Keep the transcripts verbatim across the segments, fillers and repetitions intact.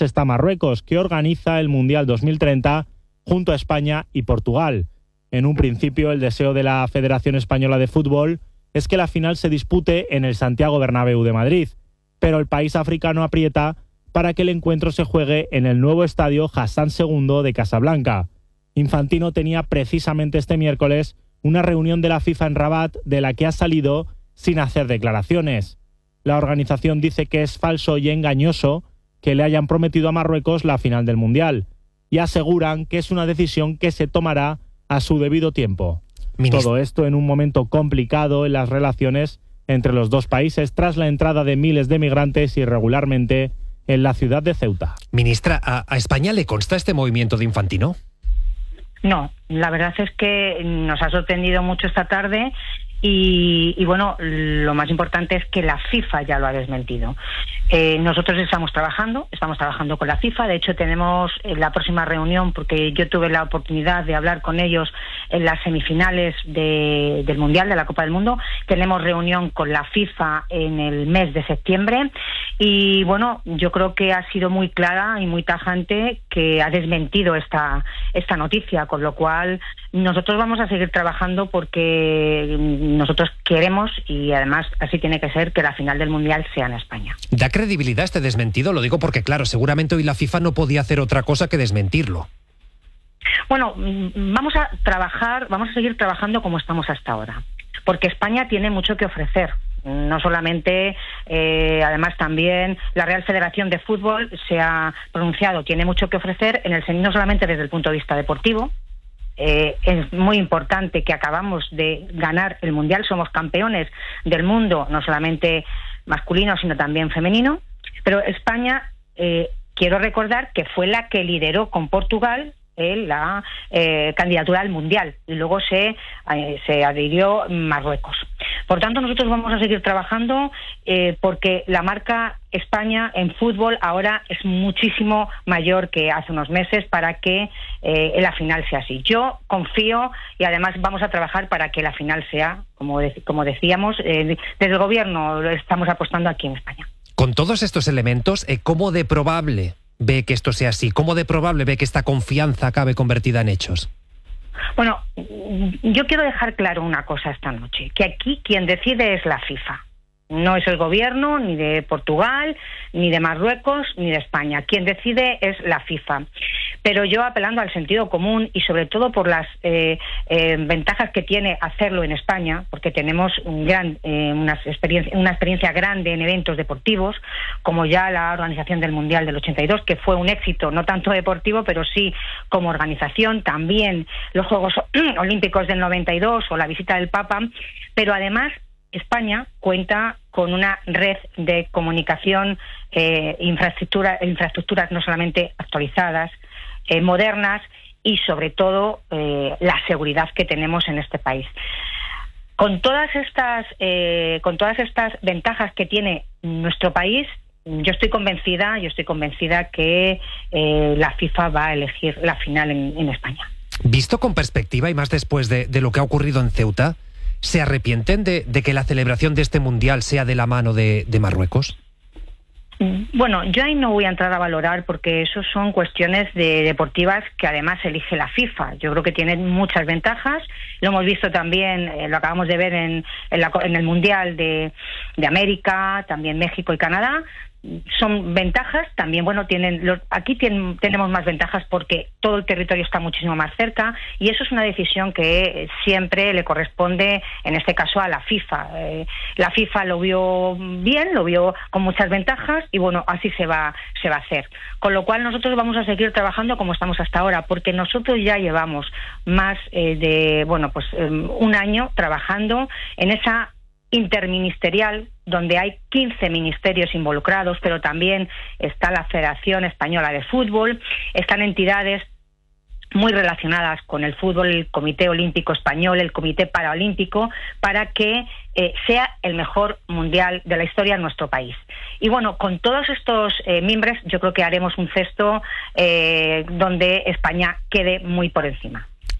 además está Marruecos, que organiza el Mundial dos mil treinta junto a España y Portugal. En un principio, el deseo de la Federación Española de Fútbol es que la final se dispute en el Santiago Bernabéu de Madrid, pero el país africano aprieta para que el encuentro se juegue en el nuevo estadio Hassan segundo de Casablanca. Infantino tenía precisamente este miércoles una reunión de la FIFA en Rabat, de la que ha salido sin hacer declaraciones. La organización dice que es falso y engañoso que le hayan prometido a Marruecos la final del Mundial, y aseguran que es una decisión que se tomará a su debido tiempo. Ministro. Todo esto en un momento complicado en las relaciones entre los dos países tras la entrada de miles de migrantes irregularmente en la ciudad de Ceuta. Ministra, ¿a, a España le consta este movimiento de Infantino? No, la verdad es que nos ha sorprendido mucho esta tarde. Y, y bueno, lo más importante es que la FIFA ya lo ha desmentido. Eh, nosotros estamos trabajando, estamos trabajando con la FIFA. De hecho, tenemos la próxima reunión, porque yo tuve la oportunidad de hablar con ellos en las semifinales de, del Mundial, de la Copa del Mundo. Tenemos reunión con la FIFA en el mes de septiembre. Y bueno, yo creo que ha sido muy clara y muy tajante que ha desmentido esta, esta noticia, con lo cual nosotros vamos a seguir trabajando porque nosotros queremos, y además así tiene que ser, que la final del Mundial sea en España. ¿Da credibilidad este desmentido? Lo digo porque, claro, seguramente hoy la FIFA no podía hacer otra cosa que desmentirlo. Bueno, vamos a trabajar, vamos a seguir trabajando como estamos hasta ahora, porque España tiene mucho que ofrecer. No solamente, eh, además también la Real Federación de Fútbol se ha pronunciado, tiene mucho que ofrecer, en el no solamente desde el punto de vista deportivo. Eh, es muy importante que acabamos de ganar el Mundial, somos campeones del mundo, no solamente masculino, sino también femenino. Pero España, eh, quiero recordar que fue la que lideró con Portugal eh, la eh, candidatura al Mundial, y luego se, eh, se adhirió Marruecos. Por tanto, nosotros vamos a seguir trabajando eh, porque la marca España en fútbol ahora es muchísimo mayor que hace unos meses para que eh, la final sea así. Yo confío, y además vamos a trabajar para que la final sea, como, de, como decíamos, eh, desde el gobierno estamos apostando aquí en España. Con todos estos elementos, eh, ¿cómo de probable ve que esto sea así? ¿Cómo de probable ve que esta confianza acabe convertida en hechos? Bueno, yo quiero dejar claro una cosa esta noche, que aquí quien decide es la FIFA. No es el gobierno ni de Portugal, ni de Marruecos, ni de España. Quien decide es la FIFA. Pero yo, apelando al sentido común y sobre todo por las eh, eh, ventajas que tiene hacerlo en España, porque tenemos un gran, eh, una, experiencia, una experiencia grande en eventos deportivos, como ya la organización del Mundial del ochenta y dos, que fue un éxito, no tanto deportivo, pero sí como organización, también los Juegos Olímpicos del noventa y dos o la visita del Papa, pero además España cuenta con una red de comunicación, eh, infraestructura, infraestructuras no solamente actualizadas, eh, modernas, y sobre todo eh, la seguridad que tenemos en este país. Con todas estas, eh, con todas estas ventajas que tiene nuestro país, yo estoy convencida, yo estoy convencida que eh, la FIFA va a elegir la final en, en España. Visto con perspectiva y más después de, de lo que ha ocurrido en Ceuta, ¿se arrepienten de, de que la celebración de este Mundial sea de la mano de, de Marruecos? Bueno, yo ahí no voy a entrar a valorar porque eso son cuestiones de deportivas que además elige la FIFA. Yo creo que tienen muchas ventajas. Lo hemos visto también, eh, lo acabamos de ver en, en, la, en el Mundial de, de América, también México y Canadá. Son ventajas, también, bueno, tienen los, aquí tienen, tenemos más ventajas porque todo el territorio está muchísimo más cerca, y eso es una decisión que siempre le corresponde, en este caso, a la FIFA. Eh, la FIFA lo vio bien, lo vio con muchas ventajas, y bueno, así se va, se va a hacer. Con lo cual nosotros vamos a seguir trabajando como estamos hasta ahora, porque nosotros ya llevamos más eh, de, bueno, pues eh, un año trabajando en esa interministerial, donde hay quince ministerios involucrados, pero también está la Federación Española de Fútbol, están entidades muy relacionadas con el fútbol, el Comité Olímpico Español, el Comité Paralímpico, para que eh, sea el mejor mundial de la historia en nuestro país. Y bueno, con todos estos eh, mimbres, yo creo que haremos un cesto eh, donde España quede muy por encima.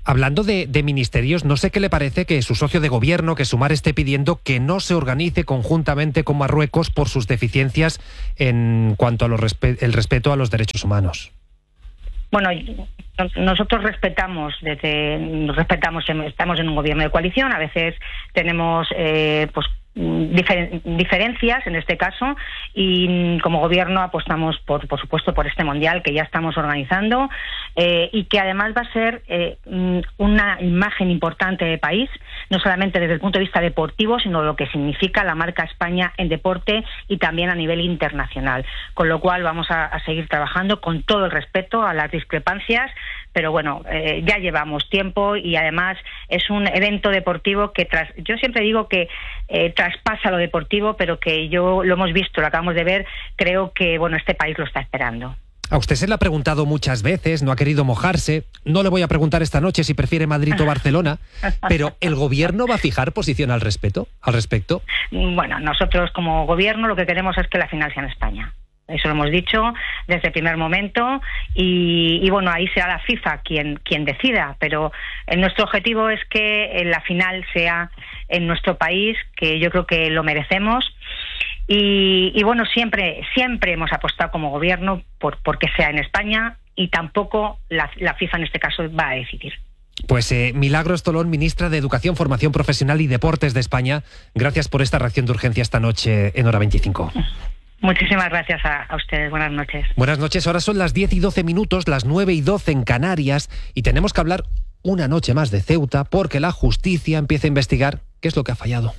Hablando de, de ministerios, no sé qué le parece que su socio de gobierno, que Sumar, esté pidiendo que no se organice conjuntamente con Marruecos por sus deficiencias en cuanto al respe- respeto a los derechos humanos. Bueno, nosotros respetamos, desde respetamos, estamos en un gobierno de coalición, a veces tenemos eh, pues Difer- diferencias en este caso, y como gobierno apostamos por por supuesto por este mundial que ya estamos organizando, eh, y que además va a ser eh, una imagen importante de país, no solamente desde el punto de vista deportivo, sino lo que significa la marca España en deporte y también a nivel internacional, con lo cual vamos a, a seguir trabajando con todo el respeto a las discrepancias, pero bueno, eh, ya llevamos tiempo y además es un evento deportivo que tras, yo siempre digo que eh, traspasa lo deportivo, pero que yo lo hemos visto, lo acabamos de ver, creo que bueno, este país lo está esperando. A usted se le ha preguntado muchas veces, no ha querido mojarse. No le voy a preguntar esta noche si prefiere Madrid o Barcelona, pero ¿el gobierno va a fijar posición al respecto? ¿Al respecto? Bueno, nosotros como gobierno lo que queremos es que la final sea en España. Eso lo hemos dicho desde el primer momento y, y bueno, ahí será la FIFA quien, quien decida, pero nuestro objetivo es que la final sea en nuestro país, que yo creo que lo merecemos. Y, y bueno, siempre siempre hemos apostado como gobierno por porque sea en España y tampoco la, la FIFA en este caso va a decidir. Pues eh, Milagros Tolón, ministra de Educación, Formación Profesional y Deportes de España, gracias por esta reacción de urgencia esta noche en Hora veinticinco. Muchísimas gracias a, a ustedes. Buenas noches. Buenas noches. Ahora son las diez y doce minutos, las nueve y doce en Canarias, y tenemos que hablar una noche más de Ceuta porque la justicia empieza a investigar qué es lo que ha fallado.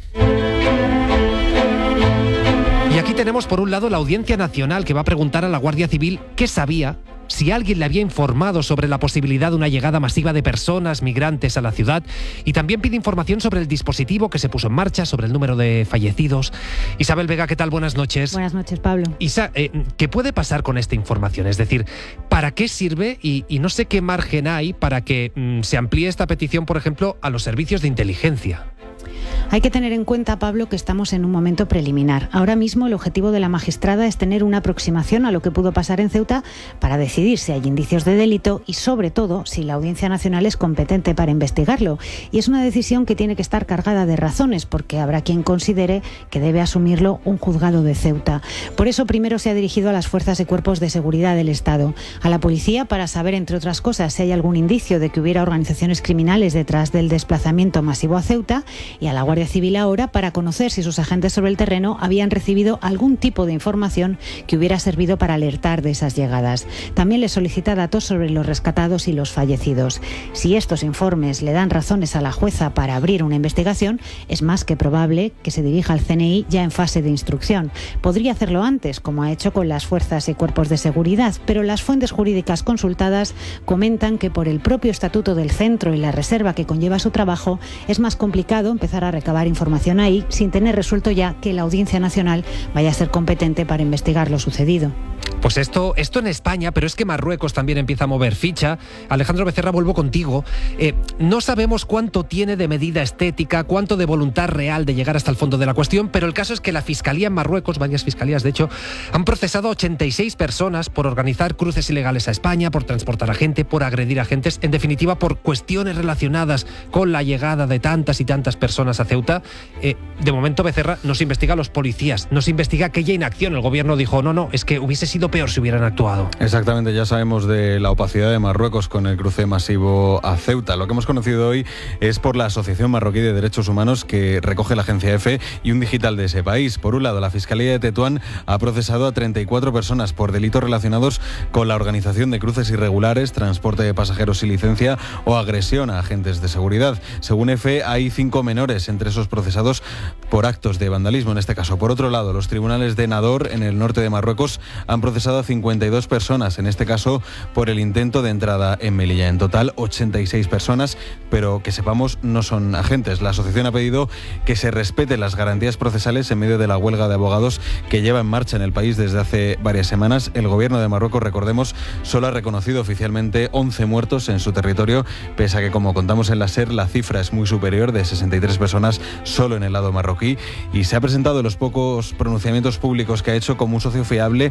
Y aquí tenemos por un lado la Audiencia Nacional, que va a preguntar a la Guardia Civil qué sabía, si alguien le había informado sobre la posibilidad de una llegada masiva de personas migrantes a la ciudad, y también pide información sobre el dispositivo que se puso en marcha, sobre el número de fallecidos. Isabel Vega, ¿qué tal? Buenas noches. Buenas noches, Pablo. Isa, eh, ¿qué puede pasar con esta información? Es decir, ¿para qué sirve? Y, y no sé qué margen hay para que mm, se amplíe esta petición, por ejemplo, a los servicios de inteligencia. Hay que tener en cuenta, Pablo, que estamos en un momento preliminar. Ahora mismo el objetivo de la magistrada es tener una aproximación a lo que pudo pasar en Ceuta para decidir si hay indicios de delito y, sobre todo, si la Audiencia Nacional es competente para investigarlo. Y es una decisión que tiene que estar cargada de razones, porque habrá quien considere que debe asumirlo un juzgado de Ceuta. Por eso primero se ha dirigido a las fuerzas y cuerpos de seguridad del Estado, a la policía para saber, entre otras cosas, si hay algún indicio de que hubiera organizaciones criminales detrás del desplazamiento masivo a Ceuta, y a la Guardia Civil ahora para conocer si sus agentes sobre el terreno habían recibido algún tipo de información que hubiera servido para alertar de esas llegadas. También le solicita datos sobre los rescatados y los fallecidos. Si estos informes le dan razones a la jueza para abrir una investigación, es más que probable que se dirija al C N I ya en fase de instrucción. Podría hacerlo antes, como ha hecho con las fuerzas y cuerpos de seguridad, pero las fuentes jurídicas consultadas comentan que por el propio estatuto del centro y la reserva que conlleva su trabajo, es más complicado empezar a recabar información ahí sin tener resuelto ya que la Audiencia Nacional vaya a ser competente para investigar lo sucedido. Pues esto, esto en España, pero es que Marruecos también empieza a mover ficha. Alejandro Becerra, vuelvo contigo. Eh, no sabemos cuánto tiene de medida estética, cuánto de voluntad real de llegar hasta el fondo de la cuestión, pero el caso es que la Fiscalía en Marruecos, varias fiscalías de hecho, han procesado a ochenta y seis personas por organizar cruces ilegales a España, por transportar a gente, por agredir a agentes, en definitiva por cuestiones relacionadas con la llegada de tantas y tantas personas a Ceuta. Eh, de momento, Becerra, no se investiga a los policías, no se investiga aquella inacción. El gobierno dijo, no, no, es que hubiese sido peor si hubieran actuado. Exactamente, ya sabemos de la opacidad de Marruecos con el cruce masivo a Ceuta. Lo que hemos conocido hoy es por la Asociación Marroquí de Derechos Humanos, que recoge la agencia EFE y un digital de ese país. Por un lado, la Fiscalía de Tetuán ha procesado a treinta y cuatro personas por delitos relacionados con la organización de cruces irregulares, transporte de pasajeros sin licencia o agresión a agentes de seguridad. Según EFE, hay cinco menores entre esos procesados por actos de vandalismo, en este caso. Por otro lado, los tribunales de Nador, en el norte de Marruecos, han procesado a cincuenta y dos personas, en este caso por el intento de entrada en Melilla. En total, ochenta y seis personas, pero que sepamos no son agentes. La asociación ha pedido que se respeten las garantías procesales en medio de la huelga de abogados que lleva en marcha en el país desde hace varias semanas. El gobierno de Marruecos, recordemos, solo ha reconocido oficialmente once muertos en su territorio, pese a que, como contamos en la SER, la cifra es muy superior, de sesenta y tres personas solo en el lado marroquí, y se ha presentado en los pocos pronunciamientos públicos que ha hecho como un socio fiable y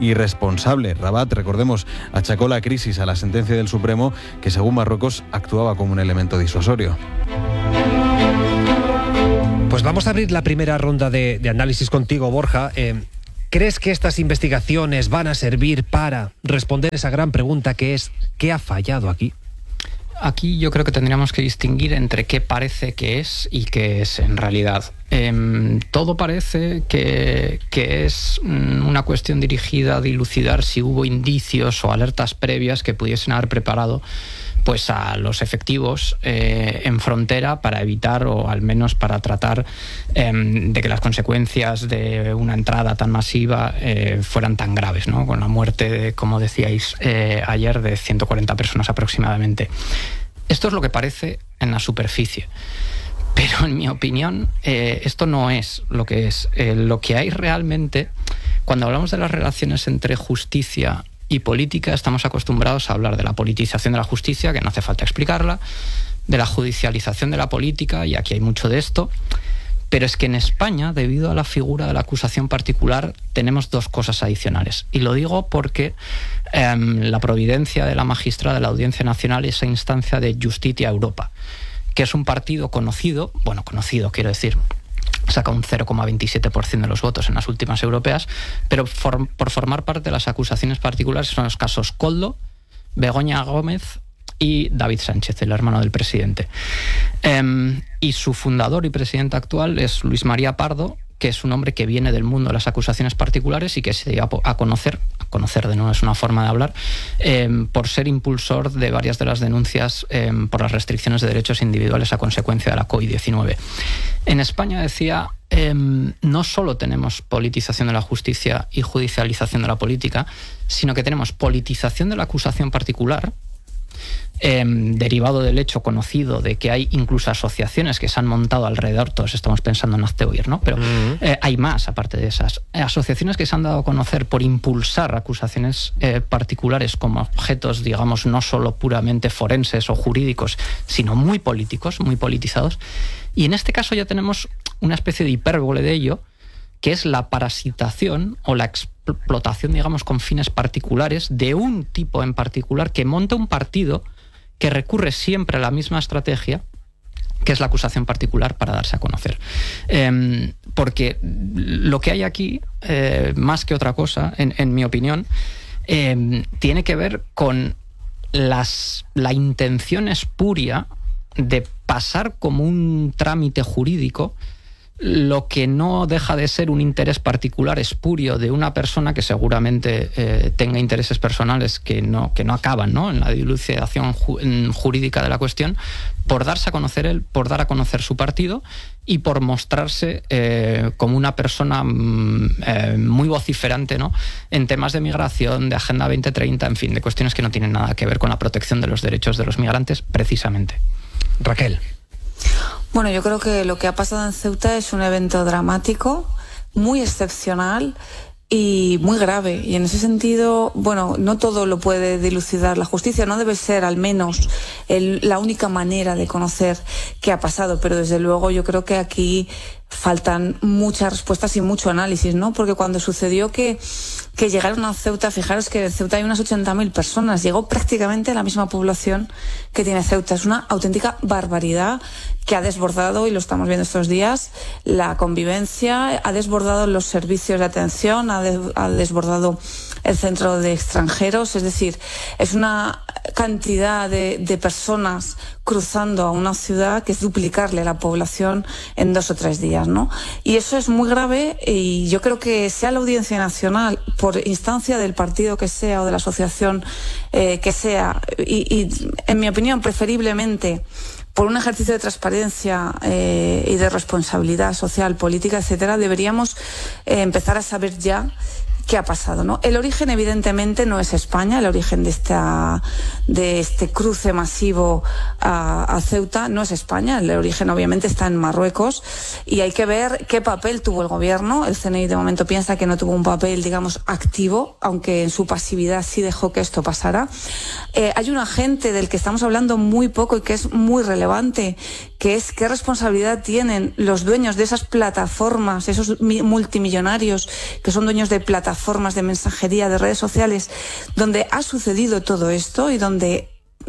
irresponsable. Rabat, recordemos, achacó la crisis a la sentencia del Supremo, que según Marruecos actuaba como un elemento disuasorio. Pues vamos a abrir la primera ronda de, de análisis contigo, Borja. Eh, ¿Crees que estas investigaciones van a servir para responder esa gran pregunta que es ¿qué ha fallado aquí? Aquí yo creo que tendríamos que distinguir entre qué parece que es y qué es en realidad. Eh, todo parece que, que es una cuestión dirigida a dilucidar si hubo indicios o alertas previas que pudiesen haber preparado pues a los efectivos eh, en frontera para evitar o al menos para tratar eh, de que las consecuencias de una entrada tan masiva eh, fueran tan graves, ¿no? Con la muerte, como decíais eh, ayer, de ciento cuarenta personas aproximadamente. Esto es lo que parece en la superficie. Pero en mi opinión, eh, esto no es lo que es. Eh, lo que hay realmente, cuando hablamos de las relaciones entre justicia y política, estamos acostumbrados a hablar de la politización de la justicia, que no hace falta explicarla, de la judicialización de la política, y aquí hay mucho de esto. Pero es que en España, debido a la figura de la acusación particular, tenemos dos cosas adicionales. Y lo digo porque eh, la providencia de la magistrada de la Audiencia Nacional, esa instancia de Justitia Europa, que es un partido conocido, bueno, conocido quiero decir, saca un cero coma veintisiete por ciento de los votos en las últimas europeas, pero for, por formar parte de las acusaciones particulares son los casos Koldo, Begoña Gómez y David Sánchez, el hermano del presidente. Eh, y su fundador y presidente actual es Luis María Pardo, que es un hombre que viene del mundo de las acusaciones particulares y que se dio a conocer, a conocer de nuevo es una forma de hablar, eh, por ser impulsor de varias de las denuncias eh, por las restricciones de derechos individuales a consecuencia de la COVID diecinueve. En España, decía, eh, no solo tenemos politización de la justicia y judicialización de la política, sino que tenemos politización de la acusación particular, Eh, derivado del hecho conocido de que hay incluso asociaciones que se han montado alrededor, todos estamos pensando en Hazte Oír, ¿no? Pero uh-huh. eh, hay más aparte de esas. Asociaciones que se han dado a conocer por impulsar acusaciones eh, particulares como objetos, digamos, no solo puramente forenses o jurídicos, sino muy políticos, muy politizados. Y en este caso ya tenemos una especie de hipérbole de ello, que es la parasitación o la explotación, digamos, con fines particulares de un tipo en particular que monta un partido que recurre siempre a la misma estrategia, que es la acusación particular para darse a conocer. Eh, porque lo que hay aquí, eh, más que otra cosa, en, en mi opinión, eh, tiene que ver con las, la intención espuria de pasar como un trámite jurídico lo que no deja de ser un interés particular espurio de una persona que seguramente eh, tenga intereses personales que no, que no acaban, ¿no?, en la dilucidación ju jurídica de la cuestión, por darse a conocer él, por dar a conocer su partido y por mostrarse eh, como una persona eh, muy vociferante, ¿no?, en temas de migración, de Agenda veinte treinta, en fin, de cuestiones que no tienen nada que ver con la protección de los derechos de los migrantes, precisamente. Raquel. Bueno, yo creo que lo que ha pasado en Ceuta es un evento dramático, muy excepcional y muy grave. Y en ese sentido, bueno, no todo lo puede dilucidar la justicia, no debe ser al menos el, la única manera de conocer qué ha pasado, pero desde luego yo creo que aquí faltan muchas respuestas y mucho análisis, ¿no? Porque cuando sucedió que, que llegaron a Ceuta, fijaros que en Ceuta hay unas ochenta mil personas, llegó prácticamente la misma población que tiene Ceuta. Es una auténtica barbaridad que ha desbordado, y lo estamos viendo estos días, la convivencia, ha desbordado los servicios de atención, ha, de, ha desbordado el centro de extranjeros, es decir, es una cantidad de, de personas cruzando a una ciudad que es duplicarle la población en dos o tres días, ¿no? Y eso es muy grave, y yo creo que sea la Audiencia Nacional, por instancia del partido que sea o de la asociación eh, que sea, y, y en mi opinión preferiblemente por un ejercicio de transparencia eh, y de responsabilidad social, política, etcétera, deberíamos eh, empezar a saber ya qué ha pasado, ¿no? El origen evidentemente no es España, el origen de esta de este cruce masivo a, a Ceuta no es España, el origen obviamente está en Marruecos, y hay que ver qué papel tuvo el gobierno. El C N I de momento piensa que no tuvo un papel, digamos, activo, aunque en su pasividad sí dejó que esto pasara. Eh, hay un agente del que estamos hablando muy poco y que es muy relevante, que es qué responsabilidad tienen los dueños de esas plataformas, esos multimillonarios que son dueños de plataformas plataformas de mensajería, de redes sociales, donde ha sucedido todo esto y donde,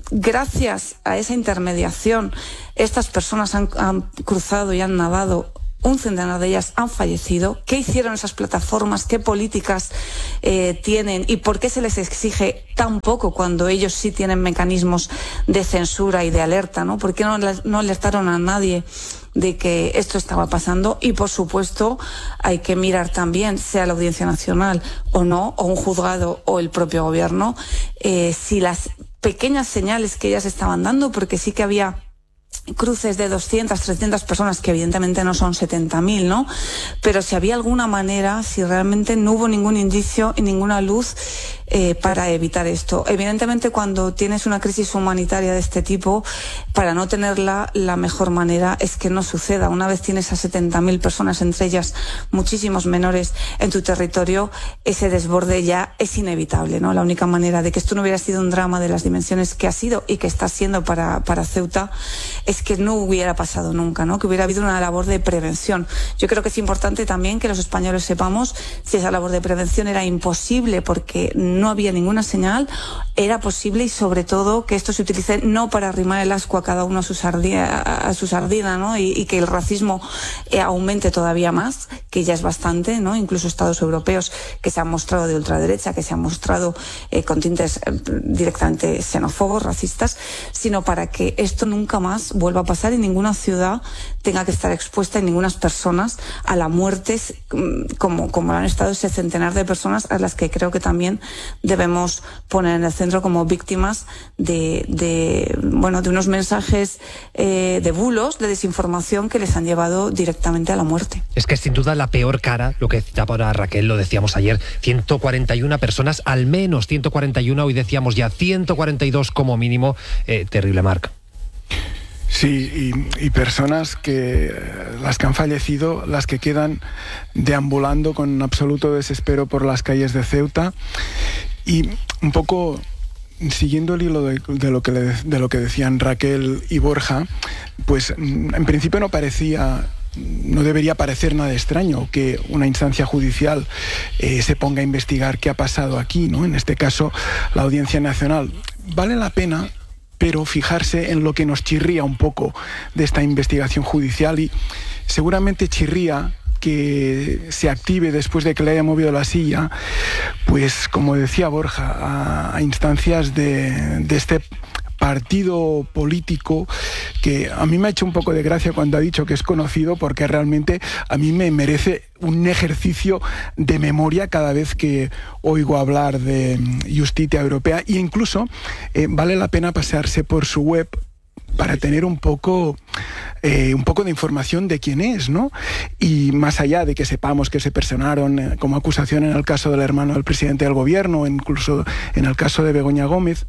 gracias a esa intermediación, estas personas han, han cruzado y han nadado. Un centenar de ellas han fallecido. ¿Qué hicieron esas plataformas? ¿Qué políticas eh, tienen? ¿Y por qué se les exige tan poco cuando ellos sí tienen mecanismos de censura y de alerta, ¿no? ¿Por qué no, no alertaron a nadie de que esto estaba pasando? Y, por supuesto, hay que mirar también, sea la Audiencia Nacional o no, o un juzgado o el propio gobierno, eh, si las pequeñas señales que ellas estaban dando, porque sí que había cruces de doscientas, trescientas personas, que evidentemente no son setenta mil, ¿no? Pero si había alguna manera, si realmente no hubo ningún indicio y ninguna luz eh, para evitar esto. Evidentemente, cuando tienes una crisis humanitaria de este tipo, para no tenerla, la mejor manera es que no suceda. Una vez tienes a setenta mil personas, entre ellas muchísimos menores, en tu territorio, ese desborde ya es inevitable, ¿no? La única manera de que esto no hubiera sido un drama de las dimensiones que ha sido y que está siendo para, para Ceuta es que no hubiera pasado nunca, ¿no? Que hubiera habido una labor de prevención. Yo creo que es importante también que los españoles sepamos si esa labor de prevención era imposible porque no había ninguna señal, era posible, y sobre todo que esto se utilice no para arrimar el ascua a cada uno a su sardina, a su sardina, ¿no? Y, y que el racismo eh, aumente todavía más, que ya es bastante, ¿no? Incluso estados europeos que se han mostrado de ultraderecha, que se han mostrado eh, con tintes eh, directamente xenófobos, racistas, sino para que esto nunca más vuelva a pasar y ninguna ciudad tenga que estar expuesta y ninguna personas a la muerte como, como han estado ese centenar de personas a las que creo que también debemos poner en el centro como víctimas de, de bueno, de unos mensajes eh, de bulos, de desinformación que les han llevado directamente a la muerte. Es que sin duda la peor cara, lo que citaba ahora Raquel, lo decíamos ayer, ciento cuarenta y una personas, al menos ciento cuarenta y uno, hoy decíamos ya ciento cuarenta y dos como mínimo. Eh, terrible, Marc. Sí, y, y personas que, las que han fallecido, las que quedan deambulando con absoluto desespero por las calles de Ceuta. Y un poco siguiendo el hilo de, de, lo que le, de lo que decían Raquel y Borja, pues en principio no parecía... no debería parecer nada extraño que una instancia judicial eh, se ponga a investigar qué ha pasado aquí, ¿no? En este caso, la Audiencia Nacional. Vale la pena, pero fijarse en lo que nos chirría un poco de esta investigación judicial, y seguramente chirría que se active después de que le haya movido la silla, pues como decía Borja, a, a instancias de, de este partido político que a mí me ha hecho un poco de gracia cuando ha dicho que es conocido, porque realmente a mí me merece un ejercicio de memoria cada vez que oigo hablar de Justicia Europea, e incluso eh, vale la pena pasearse por su web para tener un poco eh, un poco de información de quién es, ¿no? Y más allá de que sepamos que se personaron eh, como acusación en el caso del hermano del presidente del gobierno, incluso en el caso de Begoña Gómez,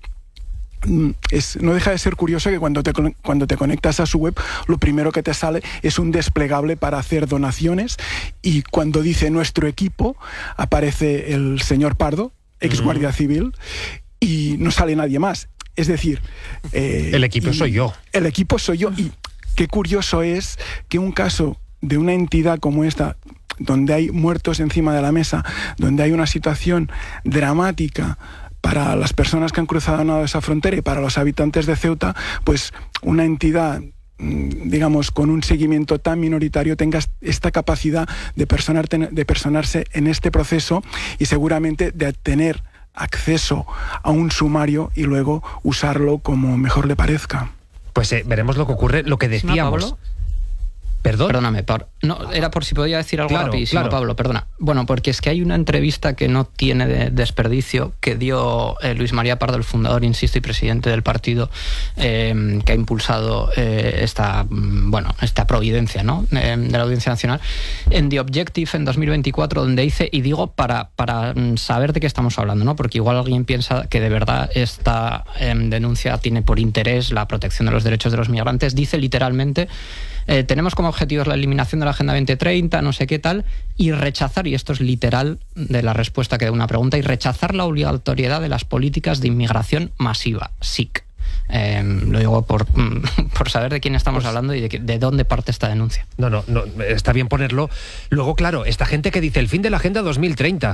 Es, no deja de ser curioso que cuando te, cuando te conectas a su web, lo primero que te sale es un desplegable para hacer donaciones, y cuando dice nuestro equipo aparece el señor Pardo, ex guardia uh-huh. civil, y no sale nadie más. Es decir... Eh, el equipo soy yo. El equipo soy yo. Y qué curioso es que un caso de una entidad como esta, donde hay muertos encima de la mesa, donde hay una situación dramática para las personas que han cruzado nada de esa frontera y para los habitantes de Ceuta, pues una entidad, digamos, con un seguimiento tan minoritario tenga esta capacidad de, personar, de personarse en este proceso, y seguramente de tener acceso a un sumario y luego usarlo como mejor le parezca. Pues eh, veremos lo que ocurre, lo que decíamos. ¿Perdón? Perdóname, Pablo. No, era por si podía decir algo claro, rapidísimo, claro. Pablo, perdona. Bueno, porque es que hay una entrevista que no tiene de desperdicio que dio eh, Luis María Pardo, el fundador, insisto, y presidente del partido eh, que ha impulsado eh, esta, bueno, esta providencia, ¿no? eh, de la Audiencia Nacional, en The Objective en dos mil veinticuatro, donde dice, y digo para, para saber de qué estamos hablando, ¿no? Porque igual alguien piensa que de verdad esta eh, denuncia tiene por interés la protección de los derechos de los migrantes, dice literalmente: Eh, tenemos como objetivos la eliminación de la Agenda veinte treinta, no sé qué tal, y rechazar, y esto es literal de la respuesta que da una pregunta, y rechazar la obligatoriedad de las políticas de inmigración masiva, S I C. Eh, lo digo por, por saber de quién estamos pues, hablando y de, de dónde parte esta denuncia. No, no, no, está bien ponerlo. Luego, claro, esta gente que dice el fin de la Agenda dos mil treinta...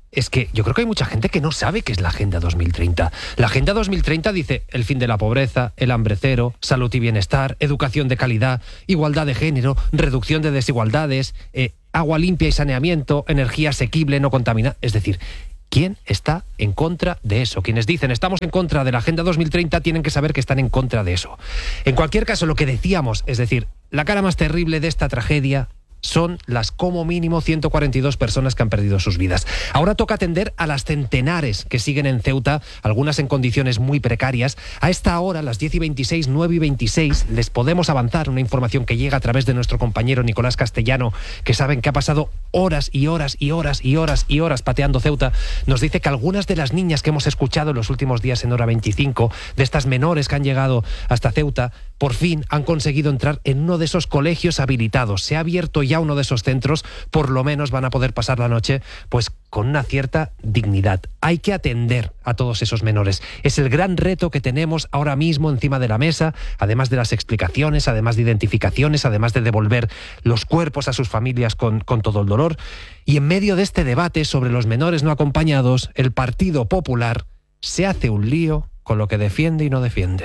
es que yo creo que hay mucha gente que no sabe qué es la Agenda dos mil treinta. La Agenda dos mil treinta dice el fin de la pobreza, el hambre cero, salud y bienestar, educación de calidad, igualdad de género, reducción de desigualdades, eh, agua limpia y saneamiento, energía asequible, no contaminada. Es decir, ¿quién está en contra de eso? Quienes dicen estamos en contra de la Agenda dos mil treinta tienen que saber que están en contra de eso. En cualquier caso, lo que decíamos, es decir, la cara más terrible de esta tragedia son las como mínimo ciento cuarenta y dos personas que han perdido sus vidas. Ahora toca atender a las centenares que siguen en Ceuta, algunas en condiciones muy precarias. A esta hora, las diez y veintiséis, nueve y veintiséis, les podemos avanzar una información que llega a través de nuestro compañero Nicolás Castellano, que saben que ha pasado horas y horas y horas y horas y horas pateando Ceuta. Nos dice que algunas de las niñas que hemos escuchado en los últimos días en Hora veinticinco, de estas menores que han llegado hasta Ceuta, por fin han conseguido entrar en uno de esos colegios habilitados. Se ha abierto ya uno de esos centros, por lo menos van a poder pasar la noche pues con una cierta dignidad. Hay que atender a todos esos menores. Es el gran reto que tenemos ahora mismo encima de la mesa, además de las explicaciones, además de identificaciones, además de devolver los cuerpos a sus familias con, con todo el dolor. Y en medio de este debate sobre los menores no acompañados, el Partido Popular se hace un lío con lo que defiende y no defiende.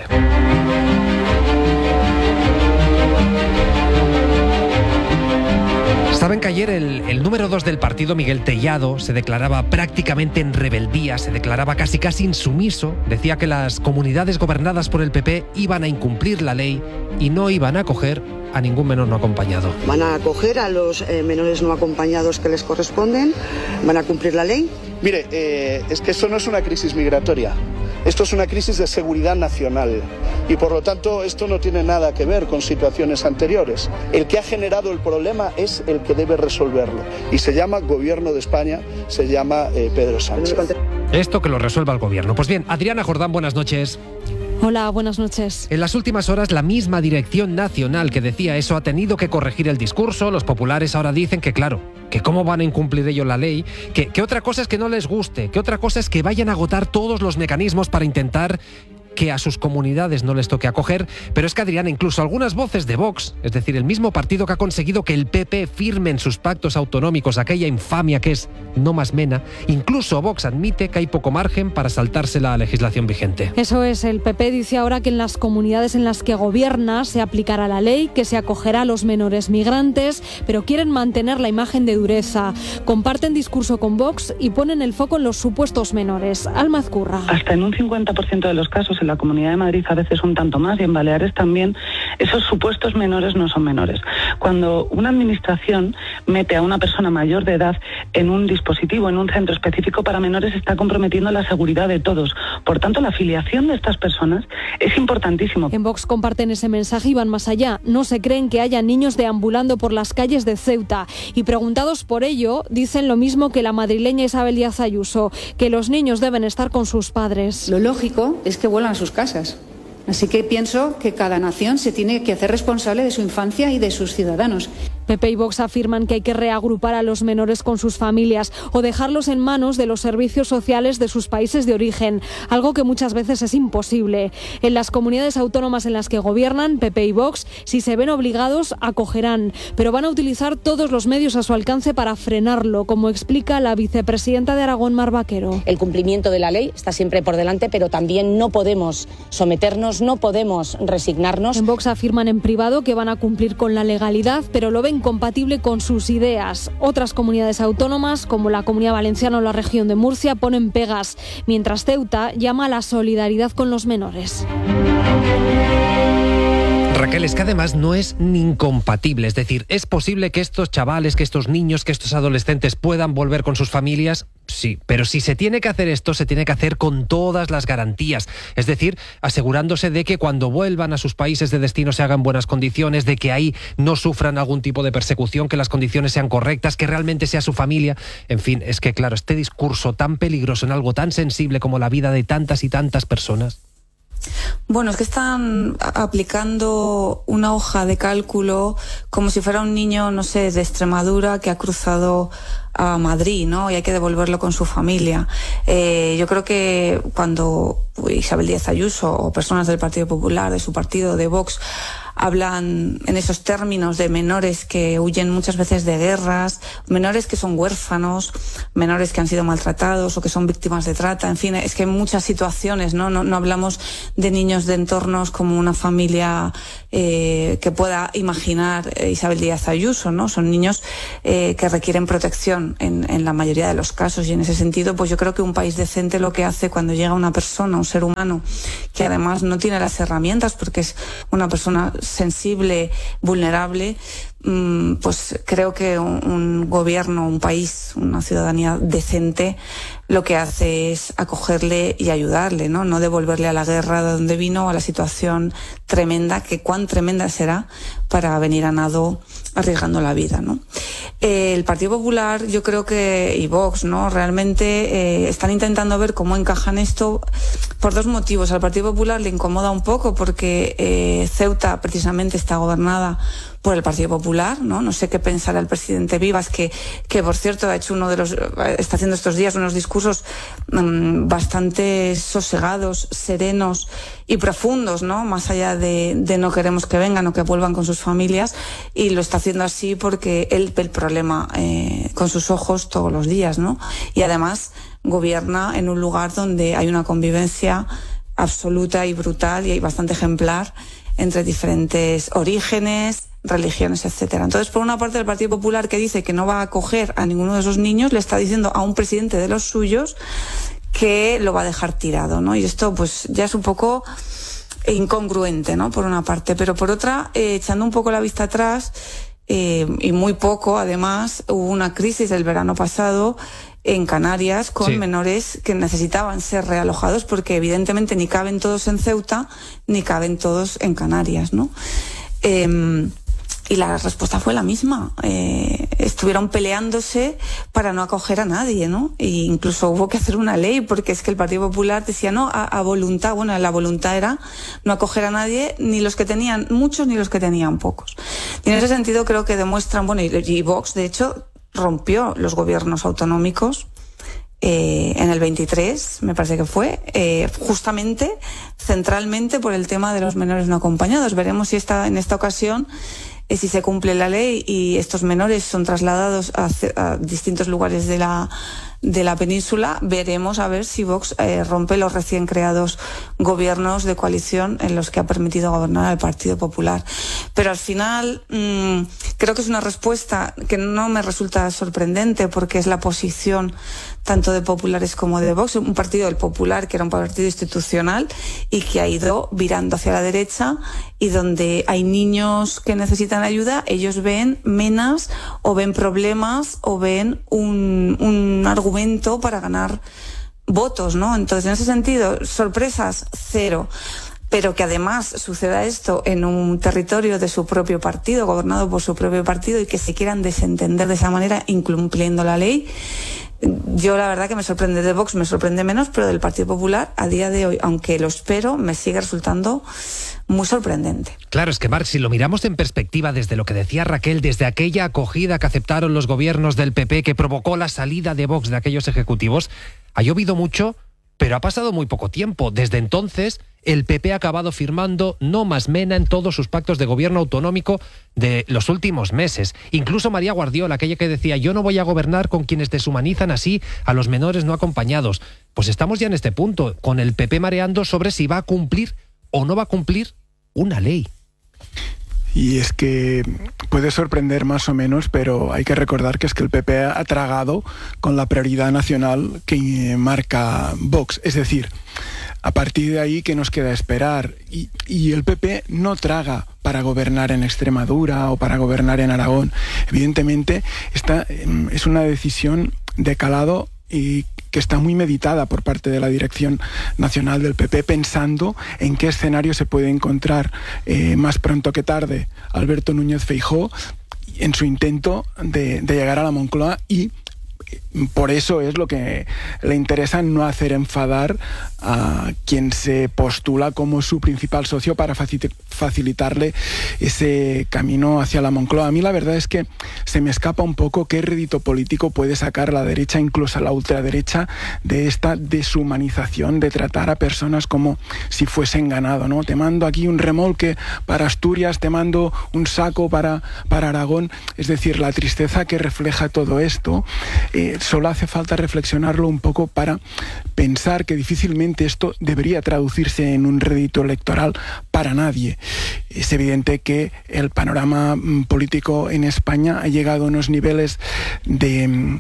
Saben que ayer el, el número dos del partido, Miguel Tellado, se declaraba prácticamente en rebeldía, se declaraba casi casi insumiso. Decía que las comunidades gobernadas por el P P iban a incumplir la ley y no iban a acoger a ningún menor no acompañado. Van a acoger a los eh, menores no acompañados que les corresponden, van a cumplir la ley. Mire, eh, es que esto no es una crisis migratoria. Esto es una crisis de seguridad nacional y por lo tanto esto no tiene nada que ver con situaciones anteriores. El que ha generado el problema es el que debe resolverlo y se llama Gobierno de España, se llama eh, Pedro Sánchez. Esto que lo resuelva el Gobierno. Pues bien, Adriana Jordán, buenas noches. Hola, buenas noches. En las últimas horas, la misma Dirección Nacional que decía eso ha tenido que corregir el discurso. Los populares ahora dicen que, claro, que cómo van a incumplir ellos la ley, que, que otra cosa es que no les guste, que otra cosa es que vayan a agotar todos los mecanismos para intentar que a sus comunidades no les toque acoger. Pero es que, Adriana, incluso algunas voces de Vox, es decir, el mismo partido que ha conseguido que el P P firme en sus pactos autonómicos aquella infamia que es No Más Mena, incluso Vox admite que hay poco margen para saltarse la legislación vigente. Eso es, el P P dice ahora que en las comunidades en las que gobierna se aplicará la ley, que se acogerá a los menores migrantes, pero quieren mantener la imagen de dureza. Comparten discurso con Vox y ponen el foco en los supuestos menores. Alma Azcurra. Hasta en un cincuenta por ciento de los casos, en la Comunidad de Madrid a veces un tanto más y en Baleares también, esos supuestos menores no son menores. Cuando una administración mete a una persona mayor de edad en un dispositivo, en un centro específico para menores, está comprometiendo la seguridad de todos. Por tanto, la afiliación de estas personas es importantísimo. En Vox comparten ese mensaje y van más allá. No se creen que haya niños deambulando por las calles de Ceuta. Y preguntados por ello, dicen lo mismo que la madrileña Isabel Díaz Ayuso, que los niños deben estar con sus padres. Lo lógico es que vuelvan a sus casas. Así que pienso que cada nación se tiene que hacer responsable de su infancia y de sus ciudadanos. P P y Vox afirman que hay que reagrupar a los menores con sus familias o dejarlos en manos de los servicios sociales de sus países de origen, algo que muchas veces es imposible. En las comunidades autónomas en las que gobiernan, P P y Vox, si se ven obligados, acogerán, pero van a utilizar todos los medios a su alcance para frenarlo, como explica la vicepresidenta de Aragón, Mar Vaquero. El cumplimiento de la ley está siempre por delante, pero también no podemos someternos, no podemos resignarnos. En Vox afirman en privado que van a cumplir con la legalidad, pero lo ven incompatible con sus ideas. Otras comunidades autónomas, como la Comunidad Valenciana o la región de Murcia, ponen pegas, mientras Ceuta llama a la solidaridad con los menores. Raquel, es que además no es ni incompatible, es decir, ¿es posible que estos chavales, que estos niños, que estos adolescentes puedan volver con sus familias? Sí, pero si se tiene que hacer esto, se tiene que hacer con todas las garantías, es decir, asegurándose de que cuando vuelvan a sus países de destino se hagan buenas condiciones, de que ahí no sufran algún tipo de persecución, que las condiciones sean correctas, que realmente sea su familia. En fin, es que claro, este discurso tan peligroso en algo tan sensible como la vida de tantas y tantas personas. Bueno, es que están aplicando una hoja de cálculo como si fuera un niño, no sé, de Extremadura que ha cruzado a Madrid, ¿no? Y hay que devolverlo con su familia. Eh, yo creo que cuando Isabel Díaz Ayuso o personas del Partido Popular, de su partido, de Vox, hablan en esos términos de menores que huyen muchas veces de guerras, menores que son huérfanos, menores que han sido maltratados o que son víctimas de trata. En fin, es que hay muchas situaciones, ¿no? No, no hablamos de niños de entornos como una familia eh, que pueda imaginar eh, Isabel Díaz Ayuso, ¿no? Son niños eh, que requieren protección en, en la mayoría de los casos, y en ese sentido, pues yo creo que un país decente lo que hace cuando llega una persona, un ser humano, que además no tiene las herramientas porque es una persona sensible, vulnerable, pues creo que un, un gobierno, un país, una ciudadanía decente lo que hace es acogerle y ayudarle, ¿no? No devolverle a la guerra de donde vino, a la situación tremenda, que cuán tremenda será para venir a nado arriesgando la vida, ¿no? Eh, el Partido Popular, yo creo que, y Vox, ¿no? Realmente eh, están intentando ver cómo encajan esto por dos motivos. Al Partido Popular le incomoda un poco porque eh, Ceuta precisamente está gobernada por el Partido Popular, ¿no? No sé qué pensará el presidente Vivas, que, que por cierto ha hecho uno de los, está haciendo estos días unos discursos mmm, bastante sosegados, serenos y profundos, ¿no? Más allá de, de no queremos que vengan o que vuelvan con sus familias, y lo está haciendo así porque él ve el problema eh, con sus ojos todos los días, ¿no? Y además gobierna en un lugar donde hay una convivencia absoluta y brutal y hay bastante ejemplar entre diferentes orígenes, religiones, etcétera. Entonces, por una parte, el Partido Popular, que dice que no va a acoger a ninguno de esos niños, le está diciendo a un presidente de los suyos que lo va a dejar tirado, ¿no? Y esto, pues, ya es un poco incongruente, ¿no? Por una parte. Pero por otra, eh, echando un poco la vista atrás, eh, y muy poco, además, hubo una crisis el verano pasado en Canarias con sí. menores que necesitaban ser realojados porque evidentemente ni caben todos en Ceuta ni caben todos en Canarias, ¿no? Eh, y la respuesta fue la misma. Eh, estuvieron peleándose para no acoger a nadie, ¿no? E incluso hubo que hacer una ley porque es que el Partido Popular decía no, a, a voluntad. Bueno, la voluntad era no acoger a nadie, ni los que tenían muchos ni los que tenían pocos. Y en ese sentido creo que demuestran, bueno, y, y Vox de hecho rompió los gobiernos autonómicos eh, en el veintitrés, me parece que fue, eh, justamente, centralmente por el tema de los menores no acompañados. Veremos si esta, en esta ocasión, eh, si se cumple la ley y estos menores son trasladados a, a distintos lugares de la de la península, veremos a ver si Vox eh, rompe los recién creados gobiernos de coalición en los que ha permitido gobernar al Partido Popular. Pero al final mmm, creo que es una respuesta que no me resulta sorprendente porque es la posición tanto de populares como de Vox, un partido del Popular que era un partido institucional y que ha ido virando hacia la derecha, y donde hay niños que necesitan ayuda, ellos ven menas o ven problemas o ven un, un argumento para ganar votos, ¿no? Entonces, en ese sentido, sorpresas, cero. Pero que además suceda esto en un territorio de su propio partido, gobernado por su propio partido, y que se quieran desentender de esa manera, incumpliendo la ley, yo la verdad que me sorprende. De Vox me sorprende menos, pero del Partido Popular a día de hoy, aunque lo espero, me sigue resultando muy sorprendente. Claro, es que Marc, si lo miramos en perspectiva desde lo que decía Raquel, desde aquella acogida que aceptaron los gobiernos del P P que provocó la salida de Vox de aquellos ejecutivos, ha llovido mucho, pero ha pasado muy poco tiempo. Desde entonces, el P P ha acabado firmando no más mena en todos sus pactos de gobierno autonómico de los últimos meses. Incluso María Guardiola, aquella que decía yo no voy a gobernar con quienes deshumanizan así a los menores no acompañados. Pues estamos ya en este punto, con el P P mareando sobre si va a cumplir o no va a cumplir una ley. Y es que puede sorprender más o menos, pero hay que recordar que es que el P P ha tragado con la prioridad nacional que marca Vox. Es decir, a partir de ahí, ¿qué nos queda esperar? Y, y el P P no traga para gobernar en Extremadura o para gobernar en Aragón. Evidentemente, esta es una decisión de calado y que está muy meditada por parte de la dirección nacional del P P, pensando en qué escenario se puede encontrar eh, más pronto que tarde Alberto Núñez Feijóo en su intento de, de llegar a la Moncloa y por eso es lo que le interesa no hacer enfadar a quien se postula como su principal socio para facilitarle ese camino hacia la Moncloa. A mí la verdad es que se me escapa un poco qué rédito político puede sacar la derecha, incluso la ultraderecha, de esta deshumanización de tratar a personas como si fuesen ganado, ¿no? Te mando aquí un remolque para Asturias, te mando un saco para, para Aragón. Es decir, la tristeza que refleja todo esto, eh, solo hace falta reflexionarlo un poco para pensar que difícilmente esto debería traducirse en un rédito electoral para nadie. Es evidente que el panorama político en España ha llegado a unos niveles de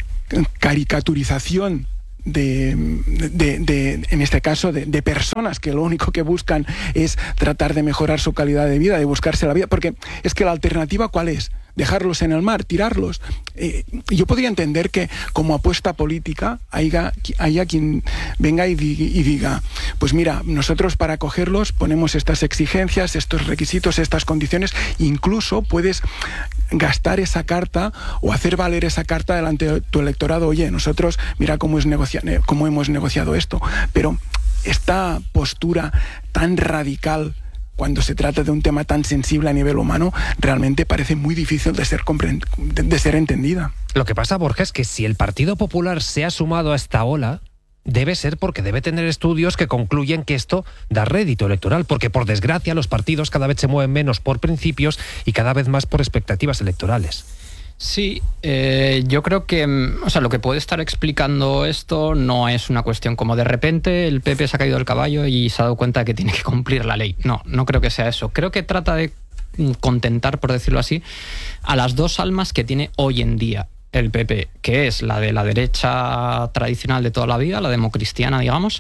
caricaturización De, de, de, en este caso, de, de personas que lo único que buscan es tratar de mejorar su calidad de vida, de buscarse la vida, porque es que la alternativa ¿cuál es? Dejarlos en el mar, tirarlos. Eh, yo podría entender que como apuesta política haya, haya quien venga y diga, y diga, pues mira, nosotros para acogerlos ponemos estas exigencias, estos requisitos, estas condiciones, incluso puedes gastar esa carta o hacer valer esa carta delante de tu electorado. Oye, nosotros, mira cómo, es negocia- cómo hemos negociado esto. Pero esta postura tan radical cuando se trata de un tema tan sensible a nivel humano, realmente parece muy difícil de ser, comprend- de, de ser entendida. Lo que pasa, Borja, es que si el Partido Popular se ha sumado a esta ola, debe ser porque debe tener estudios que concluyen que esto da rédito electoral, porque por desgracia los partidos cada vez se mueven menos por principios y cada vez más por expectativas electorales. Sí, eh, yo creo que, o sea, lo que puede estar explicando esto no es una cuestión como de repente el P P se ha caído del caballo y se ha dado cuenta de que tiene que cumplir la ley. No, no creo que sea eso. Creo que trata de contentar, por decirlo así, a las dos almas que tiene hoy en día el P P, que es la de la derecha tradicional de toda la vida, la democristiana, digamos,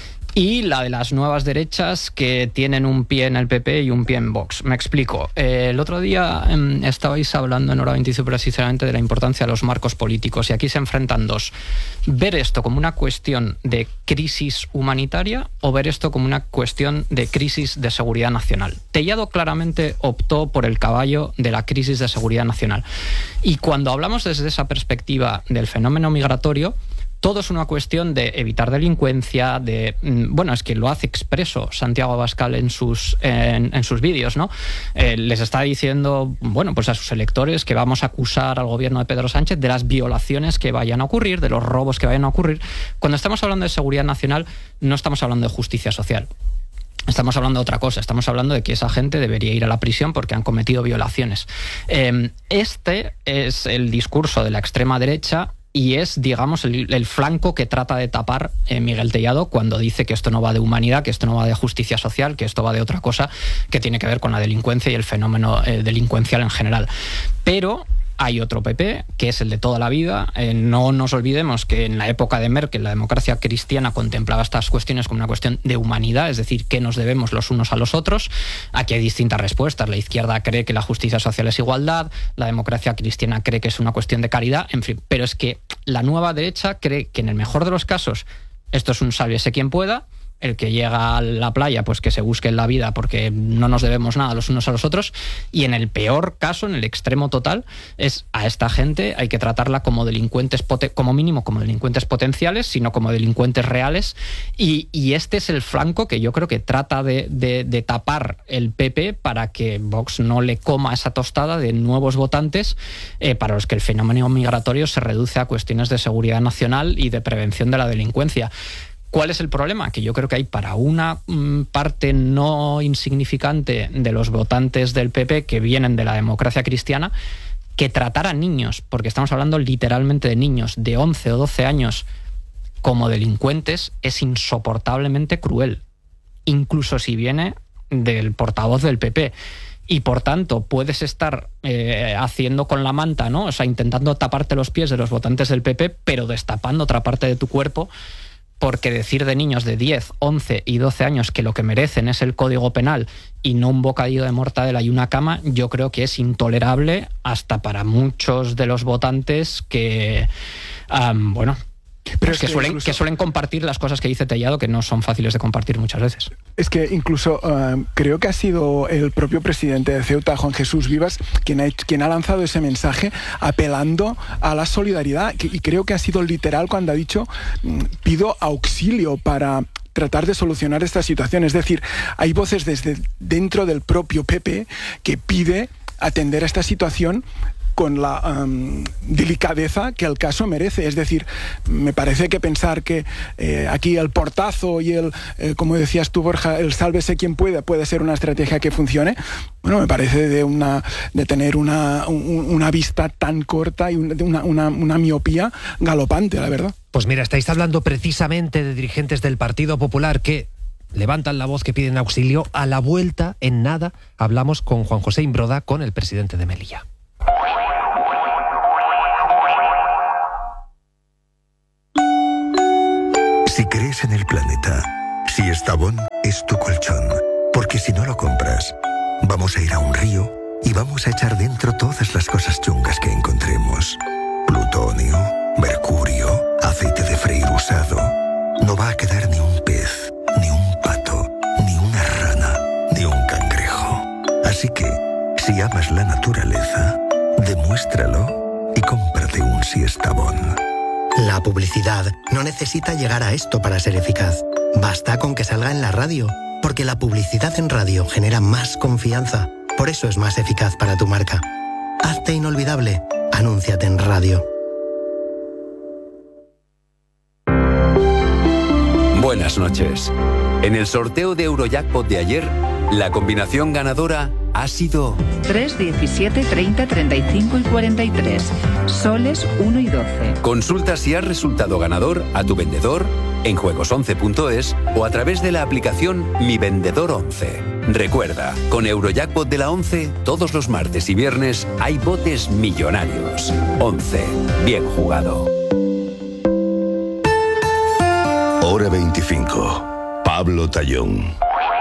y la de las nuevas derechas que tienen un pie en el P P y un pie en Vox. Me explico. Eh, el otro día eh, estabais hablando en Hora veinticinco precisamente de la importancia de los marcos políticos y aquí se enfrentan dos. Ver esto como una cuestión de crisis humanitaria o ver esto como una cuestión de crisis de seguridad nacional. Tellado claramente optó por el caballo de la crisis de seguridad nacional. Y cuando hablamos desde esa perspectiva del fenómeno migratorio, todo es una cuestión de evitar delincuencia, de... Bueno, es que lo hace expreso Santiago Abascal en sus, en, en sus vídeos, ¿no? Eh, les está diciendo, bueno, pues a sus electores que vamos a acusar al gobierno de Pedro Sánchez de las violaciones que vayan a ocurrir, de los robos que vayan a ocurrir. Cuando estamos hablando de seguridad nacional, no estamos hablando de justicia social. Estamos hablando de otra cosa, estamos hablando de que esa gente debería ir a la prisión porque han cometido violaciones. Eh, este es el discurso de la extrema derecha y es, digamos, el, el flanco que trata de tapar eh, Miguel Tellado cuando dice que esto no va de humanidad, que esto no va de justicia social, que esto va de otra cosa que tiene que ver con la delincuencia y el fenómeno eh, delincuencial en general. Pero hay otro P P, que es el de toda la vida. Eh, no nos olvidemos que en la época de Merkel la democracia cristiana contemplaba estas cuestiones como una cuestión de humanidad, es decir, que nos debemos los unos a los otros. Aquí hay distintas respuestas. La izquierda cree que la justicia social es igualdad, la democracia cristiana cree que es una cuestión de caridad, en fin. Pero es que la nueva derecha cree que en el mejor de los casos esto es un sálvese quien pueda. El que llega a la playa, pues que se busque en la vida porque no nos debemos nada los unos a los otros. Y en el peor caso, en el extremo total, es a esta gente hay que tratarla como delincuentes, como mínimo como delincuentes potenciales, sino como delincuentes reales. Y, y este es el flanco que yo creo que trata de, de, de tapar el P P para que Vox no le coma esa tostada de nuevos votantes eh, para los que el fenómeno migratorio se reduce a cuestiones de seguridad nacional y de prevención de la delincuencia. ¿Cuál es el problema? Que yo creo que hay para una mm, parte no insignificante de los votantes del P P que vienen de la democracia cristiana, que tratar a niños, porque estamos hablando literalmente de niños de once o doce años como delincuentes, es insoportablemente cruel, incluso si viene del portavoz del P P. Y por tanto puedes estar eh, haciendo con la manta, ¿no? O sea, intentando taparte los pies de los votantes del P P, pero destapando otra parte de tu cuerpo, porque decir de niños de diez, once y doce años que lo que merecen es el Código Penal y no un bocadillo de mortadela y una cama, yo creo que es intolerable hasta para muchos de los votantes que, um, bueno... Pero es que, que, suelen, incluso, que suelen compartir las cosas que dice Tellado, que no son fáciles de compartir muchas veces. Es que incluso uh, creo que ha sido el propio presidente de Ceuta, Juan Jesús Vivas, quien ha, quien ha lanzado ese mensaje apelando a la solidaridad, y creo que ha sido literal cuando ha dicho pido auxilio para tratar de solucionar esta situación. Es decir, hay voces desde dentro del propio P P que pide atender a esta situación con la um, delicadeza que el caso merece. Es decir, me parece que pensar que eh, aquí el portazo y el, eh, como decías tú, Borja, el sálvese quien pueda, puede ser una estrategia que funcione, bueno, me parece de una de tener una, un, una vista tan corta y una, una, una miopía galopante, la verdad. Pues mira, estáis hablando precisamente de dirigentes del Partido Popular que levantan la voz, que piden auxilio. A la vuelta, en nada, hablamos con Juan José Imbroda, con el presidente de Melilla. Si crees en el planeta, si Estavón es tu colchón, porque si no lo compras, vamos a ir a un río y vamos a echar dentro todas las cosas chungas que encontremos. Plutonio, mercurio, aceite de freír usado. No va a quedar ni un pez, ni un pato, ni una rana, ni un cangrejo. Así que, si amas la naturaleza, demuéstralo y cómprate un Siestabón. La publicidad no necesita llegar a esto para ser eficaz. Basta con que salga en la radio, porque la publicidad en radio genera más confianza. Por eso es más eficaz para tu marca. Hazte inolvidable. Anúnciate en radio. Buenas noches. En el sorteo de Eurojackpot de ayer, la combinación ganadora ha sido tres, diecisiete, treinta, treinta y cinco y cuarenta y tres. Soles uno y doce. Consulta si has resultado ganador a tu vendedor en juegos once punto es o a través de la aplicación Mi Vendedor once. Recuerda, con Eurojackpot de la once, todos los martes y viernes hay botes millonarios. once. Bien jugado. Hora veinticinco. Pablo Tallón.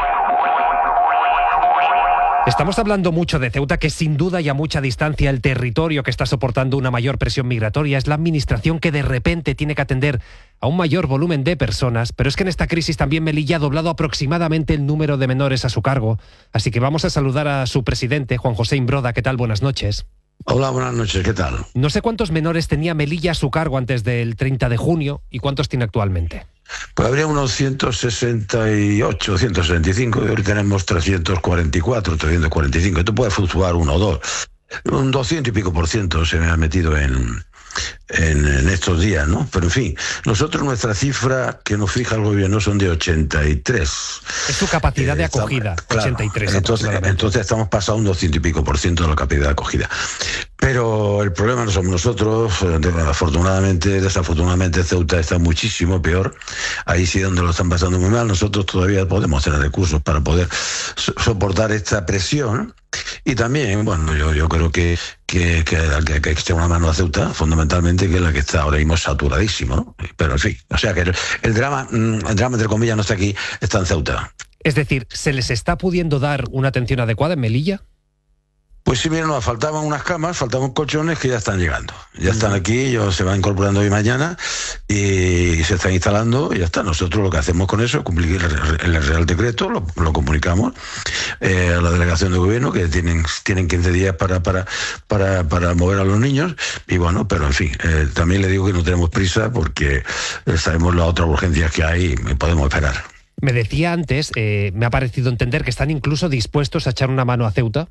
Estamos hablando mucho de Ceuta, que sin duda y a mucha distancia el territorio que está soportando una mayor presión migratoria. Es la administración que de repente tiene que atender a un mayor volumen de personas, pero es que en esta crisis también Melilla ha doblado aproximadamente el número de menores a su cargo. Así que vamos a saludar a su presidente, Juan José Imbroda. ¿Qué tal? Buenas noches. Hola, buenas noches. ¿Qué tal? No sé cuántos menores tenía Melilla a su cargo antes del treinta de junio y cuántos tiene actualmente. Pues habría unos ciento sesenta y ocho, ciento sesenta y cinco, y hoy tenemos trescientos cuarenta y cuatro, trescientos cuarenta y cinco. Esto puede fluctuar uno o dos. Un doscientos y pico por ciento se me ha metido en, en, en estos días, ¿no? Pero en fin, nosotros nuestra cifra que nos fija el gobierno son de ochenta y tres. Es su capacidad eh, de acogida, estamos, ochenta y tres. Claro, entonces, entonces estamos pasando un doscientos y pico por ciento de la capacidad de acogida. Pero el problema no somos nosotros. Afortunadamente, desafortunadamente Ceuta está muchísimo peor. Ahí sí donde lo están pasando muy mal. Nosotros todavía podemos tener recursos para poder so- soportar esta presión. Y también, bueno, yo, yo creo que, que, que, que, que echar una mano a Ceuta, fundamentalmente, que es la que está ahora mismo saturadísimo, ¿no? Pero en fin, o sea que el, el drama, el drama entre comillas no está aquí, está en Ceuta. Es decir, ¿se les está pudiendo dar una atención adecuada en Melilla? Pues sí, miren, nos faltaban unas camas, faltaban colchones que ya están llegando. Ya están aquí, ellos se van incorporando hoy mañana y se están instalando y ya está. Nosotros lo que hacemos con eso es cumplir el, el Real Decreto, lo, lo comunicamos eh, a la delegación de gobierno, que tienen, tienen quince días para, para, para, para mover a los niños. Y bueno, pero en fin, eh, también le digo que no tenemos prisa porque eh, sabemos las otras urgencias que hay y podemos esperar. Me decía antes, eh, me ha parecido entender que están incluso dispuestos a echar una mano a Ceuta.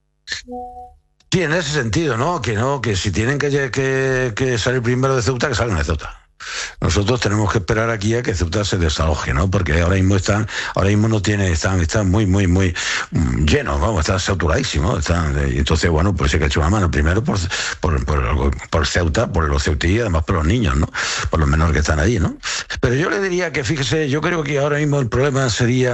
Sí, en ese sentido, ¿no? Que no, que si tienen que, que, que salir primero de Ceuta, que salgan de Ceuta. Nosotros tenemos que esperar aquí a que Ceuta se desaloje, ¿no? Porque ahora mismo están, ahora mismo no tiene, están, están muy, muy, muy llenos, vamos, están saturadísimos, están, y entonces, bueno, pues hay que echar una mano primero por, por, por, por Ceuta, por los ceutíes y además por los niños, ¿no? Por los menores que están allí, ¿no? Pero yo le diría que, fíjese, yo creo que ahora mismo el problema sería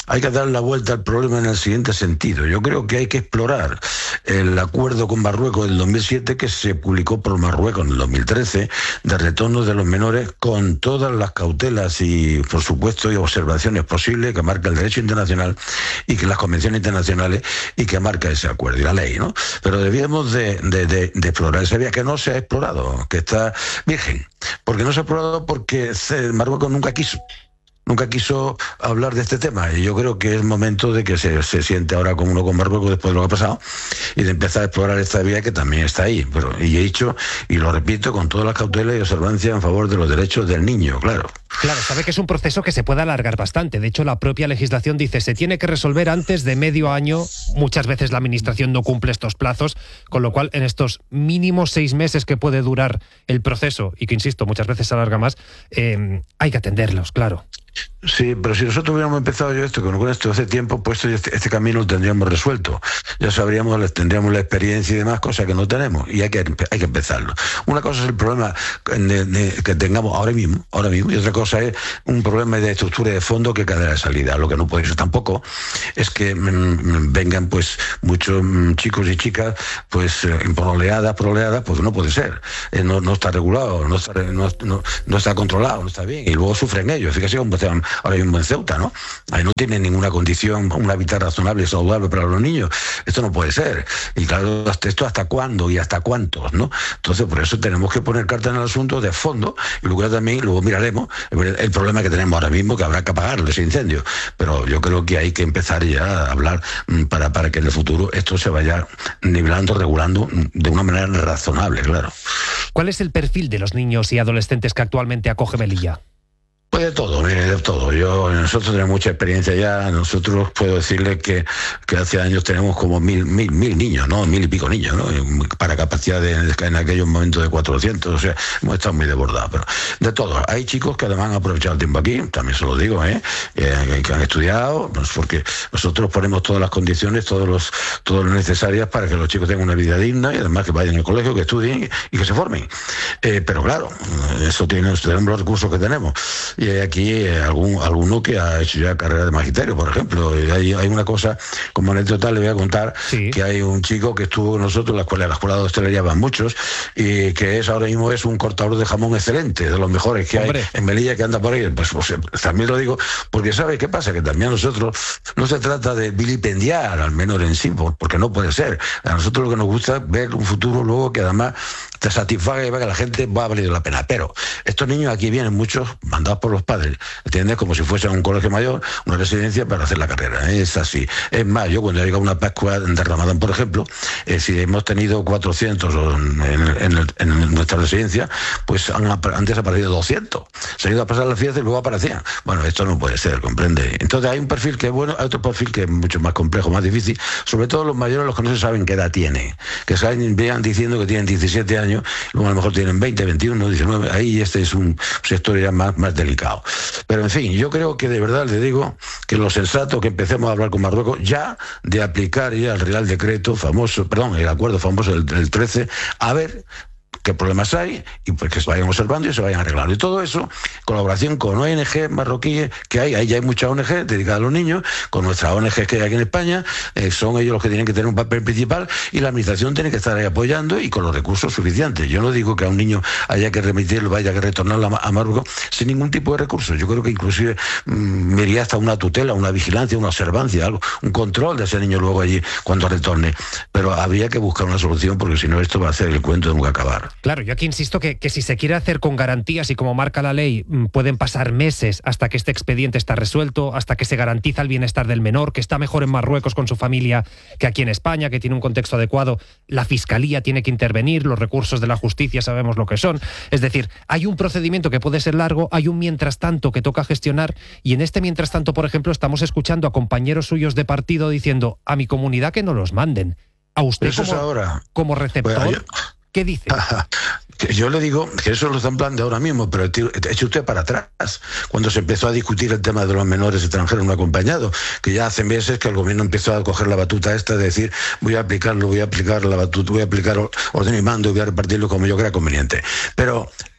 hay que dar la vuelta al problema en el siguiente sentido. Yo creo que hay que explorar el acuerdo con Marruecos del dos mil siete que se publicó por Marruecos en el dos mil trece de retorno de los menores con todas las cautelas y, por supuesto, y observaciones posibles que marca el derecho internacional y que las convenciones internacionales y que marca ese acuerdo y la ley, ¿no? Pero debíamos de, de, de, de explorar esa vía que no se ha explorado, que está virgen. Porque no se ha explorado porque Marruecos nunca quiso. Nunca quiso hablar de este tema y yo creo que es momento de que se, se siente ahora como uno con Marruecos después de lo que ha pasado y de empezar a explorar esta vía que también está ahí. Pero, y he dicho, y lo repito, con todas las cautelas y observancias en favor de los derechos del niño, claro. Claro, sabe que es un proceso que se puede alargar bastante. De hecho, la propia legislación dice se tiene que resolver antes de medio año. Muchas veces la administración no cumple estos plazos, con lo cual en estos mínimos seis meses que puede durar el proceso, y que, insisto, muchas veces se alarga más, eh, hay que atenderlos, claro. Sí, pero si nosotros hubiéramos empezado yo esto con esto hace tiempo, pues este, este camino lo tendríamos resuelto. Ya sabríamos, tendríamos la experiencia y demás, cosas que no tenemos, y hay que, hay que empezarlo. Una cosa es el problema de, de, que tengamos ahora mismo, ahora mismo, y otra cosa es un problema de estructura y de fondo que quedará de salida. Lo que no puede ser tampoco es que mmm, vengan pues muchos mmm, chicos y chicas pues eh, por oleadas, por oleadas, pues no puede ser. Eh, no, no está regulado, no está, no, no, no está controlado, no está bien, y luego sufren ellos. Fíjate cómo ahora mismo en Ceuta, ¿no? Ahí no tienen ninguna condición, un hábitat razonable y saludable para los niños. Esto no puede ser. Y claro, esto hasta cuándo y hasta cuántos, ¿no? Entonces, por eso tenemos que poner carta en el asunto de fondo y luego también, luego miraremos el, el problema que tenemos ahora mismo, que habrá que apagarlo, ese incendio. Pero yo creo que hay que empezar ya a hablar para, para que en el futuro esto se vaya nivelando, regulando de una manera razonable, claro. ¿Cuál es el perfil de los niños y adolescentes que actualmente acoge Melilla? Pues de todo, mire, de todo. Yo, nosotros tenemos mucha experiencia ya. Nosotros puedo decirles que, que hace años tenemos como mil, mil, mil niños, ¿no? Mil y pico niños, ¿no? Para capacidad de, en aquellos momentos de cuatrocientos, o sea, hemos estado muy desbordados. Pero de todo. Hay chicos que además han aprovechado el tiempo aquí, también se lo digo, ¿eh? eh que han estudiado, pues porque nosotros ponemos todas las condiciones, todos los, todo lo necesarias para que los chicos tengan una vida digna y además que vayan al colegio, que estudien y que se formen. Eh, pero claro, eso tiene, tenemos los recursos que tenemos. Y hay aquí eh, algún alguno que ha hecho ya carrera de magisterio, por ejemplo. Y hay, hay una cosa, como anécdota le voy a contar, sí. que hay un chico que estuvo con nosotros en la escuela, en la escuela de hostelería van muchos, y que es ahora mismo es un cortador de jamón excelente, de los mejores que Hombre. hay en Melilla, que anda por ahí. Pues, pues también lo digo, porque ¿sabe qué pasa? Que también a nosotros no se trata de vilipendiar al menor en sí, porque no puede ser. A nosotros lo que nos gusta es ver un futuro luego que además te satisfaga y vea que la gente va a valer la pena. Pero estos niños aquí vienen muchos mandados por los padres, ¿entiendes? Como si fuese un colegio mayor, una residencia para hacer la carrera. ¿eh? Es así. Es más, yo cuando llego a una Pascua de Ramadán, por ejemplo, eh, si hemos tenido cuatrocientos en, en, en, en nuestra residencia, pues han, han desaparecido doscientos. Se han ido a pasar la fiesta y luego aparecían. Bueno, esto no puede ser, comprende. Entonces hay un perfil que es bueno, hay otro perfil que es mucho más complejo, más difícil, sobre todo los mayores, los que no se saben qué edad tienen, que saben, vean diciendo que tienen diecisiete años, luego a lo mejor tienen veinte, veintiuno, diecinueve, ahí este es un sector ya más, más delicado. Pero en fin, yo creo que de verdad le digo que lo sensato que empecemos a hablar con Marruecos ya de aplicar ya el Real Decreto famoso, perdón, el acuerdo famoso del, del trece, a ver qué problemas hay y pues que se vayan observando y se vayan arreglando. Y todo eso, colaboración con O N G marroquíes que hay, ahí ya hay muchas O N G dedicadas a los niños, con nuestras O N G que hay aquí en España, eh, son ellos los que tienen que tener un papel principal y la administración tiene que estar ahí apoyando y con los recursos suficientes. Yo no digo que a un niño haya que remitirlo, vaya que retornarlo a, a Marruecos sin ningún tipo de recursos. Yo creo que inclusive mmm, me iría hasta una tutela, una vigilancia, una observancia, algo, un control de ese niño luego allí cuando retorne. Pero habría que buscar una solución porque si no esto va a ser el cuento de nunca acabar. Claro, yo aquí insisto que, que si se quiere hacer con garantías y como marca la ley, pueden pasar meses hasta que este expediente está resuelto, hasta que se garantiza el bienestar del menor, que está mejor en Marruecos con su familia que aquí en España, que tiene un contexto adecuado. La Fiscalía tiene que intervenir, los recursos de la justicia sabemos lo que son. Es decir, hay un procedimiento que puede ser largo, hay un mientras tanto que toca gestionar y en este mientras tanto, por ejemplo, estamos escuchando a compañeros suyos de partido diciendo a mi comunidad que no los manden. A usted eso como, es ahora. como receptor... Bueno, yo... ¿Qué dice? Yo le digo que eso lo están planteando ahora mismo, pero eche usted para atrás. Cuando se empezó a discutir el tema de los menores extranjeros no acompañados, que ya hace meses que el gobierno empezó a coger la batuta esta de decir voy a aplicarlo, voy a aplicar la batuta, voy a aplicar orden y mando y voy a repartirlo como yo crea conveniente. Pero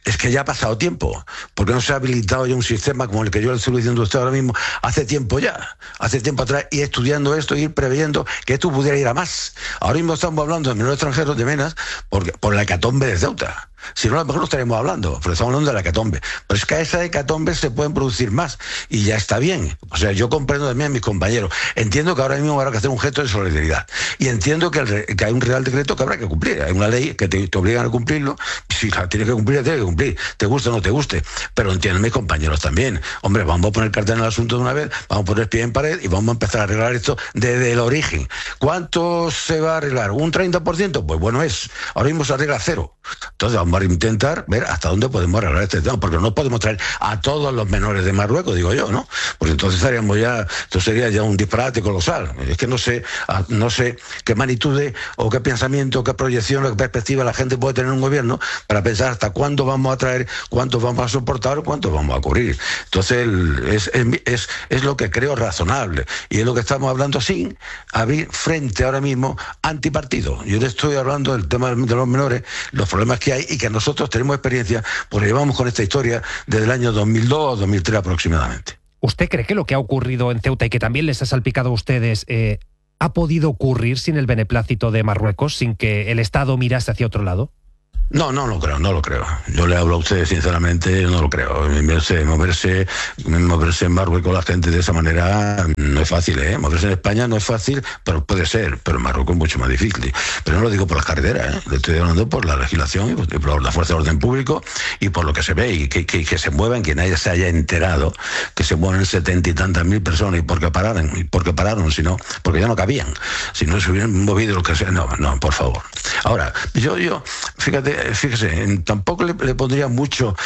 es que ya ha pasado tiempo. ¿Por qué no se ha habilitado ya un sistema como el que yo le estoy diciendo a usted ahora mismo hace tiempo ya? Hace tiempo atrás, y estudiando esto, ir preveyendo que esto pudiera ir a más. Ahora mismo estamos hablando de menores extranjeros de menas por, por la hecatombe de Ceuta. Si no, a lo mejor no estaríamos hablando, pero estamos hablando de la hecatombe. Pero es que a esa hecatombe se pueden producir más, y ya está bien. O sea, yo comprendo también a mis compañeros. Entiendo que ahora mismo habrá que hacer un gesto de solidaridad. Y entiendo que, el, que hay un real decreto que habrá que cumplir. Hay una ley que te, te obligan a cumplirlo. Si la tienes que cumplir, tienes que cumplir. Te guste o no te guste. Pero entiendo a mis compañeros también. Hombre, vamos a poner cartel en el asunto de una vez, vamos a poner pie en pared y vamos a empezar a arreglar esto desde el origen. ¿Cuánto se va a arreglar? ¿Un treinta por ciento? Pues bueno es. Ahora mismo se arregla cero. Entonces vamos a intentar ver hasta dónde podemos arreglar este tema, porque no podemos traer a todos los menores de Marruecos, digo yo, ¿no? Pues entonces estaríamos ya, esto sería ya un disparate colosal. Es que no sé, no sé qué magnitudes o qué pensamiento, qué proyección, qué perspectiva la gente puede tener en un gobierno para pensar hasta cuándo vamos a traer, cuántos vamos a soportar o cuántos vamos a cubrir. Entonces es, es, es, es lo que creo razonable, y es lo que estamos hablando sin abrir frente ahora mismo antipartido. Yo le estoy hablando del tema de los menores, los problemas que hay, y que nosotros tenemos experiencia porque llevamos con esta historia desde el año dos mil dos o dos mil tres aproximadamente. ¿Usted cree que lo que ha ocurrido en Ceuta y que también les ha salpicado a ustedes eh, ha podido ocurrir sin el beneplácito de Marruecos, sin que el Estado mirase hacia otro lado? No, no lo creo, no lo creo. Yo le hablo a ustedes sinceramente, no lo creo. Moverse, moverse, moverse en Marruecos la gente de esa manera no es fácil, ¿eh? Moverse en España no es fácil, pero puede ser. Pero en Marruecos es mucho más difícil. Pero no lo digo por las carreteras, ¿eh? Le estoy hablando por la legislación y por la fuerza de orden público y por lo que se ve y que, que, que se muevan, que nadie se haya enterado que se mueven setenta y tantas mil personas y porque pararon, y porque pararon, sino porque ya no cabían. Si no se hubieran movido lo que sea, no, no, por favor. Ahora, yo, yo, fíjate, fíjese, tampoco le, le pondría mucho,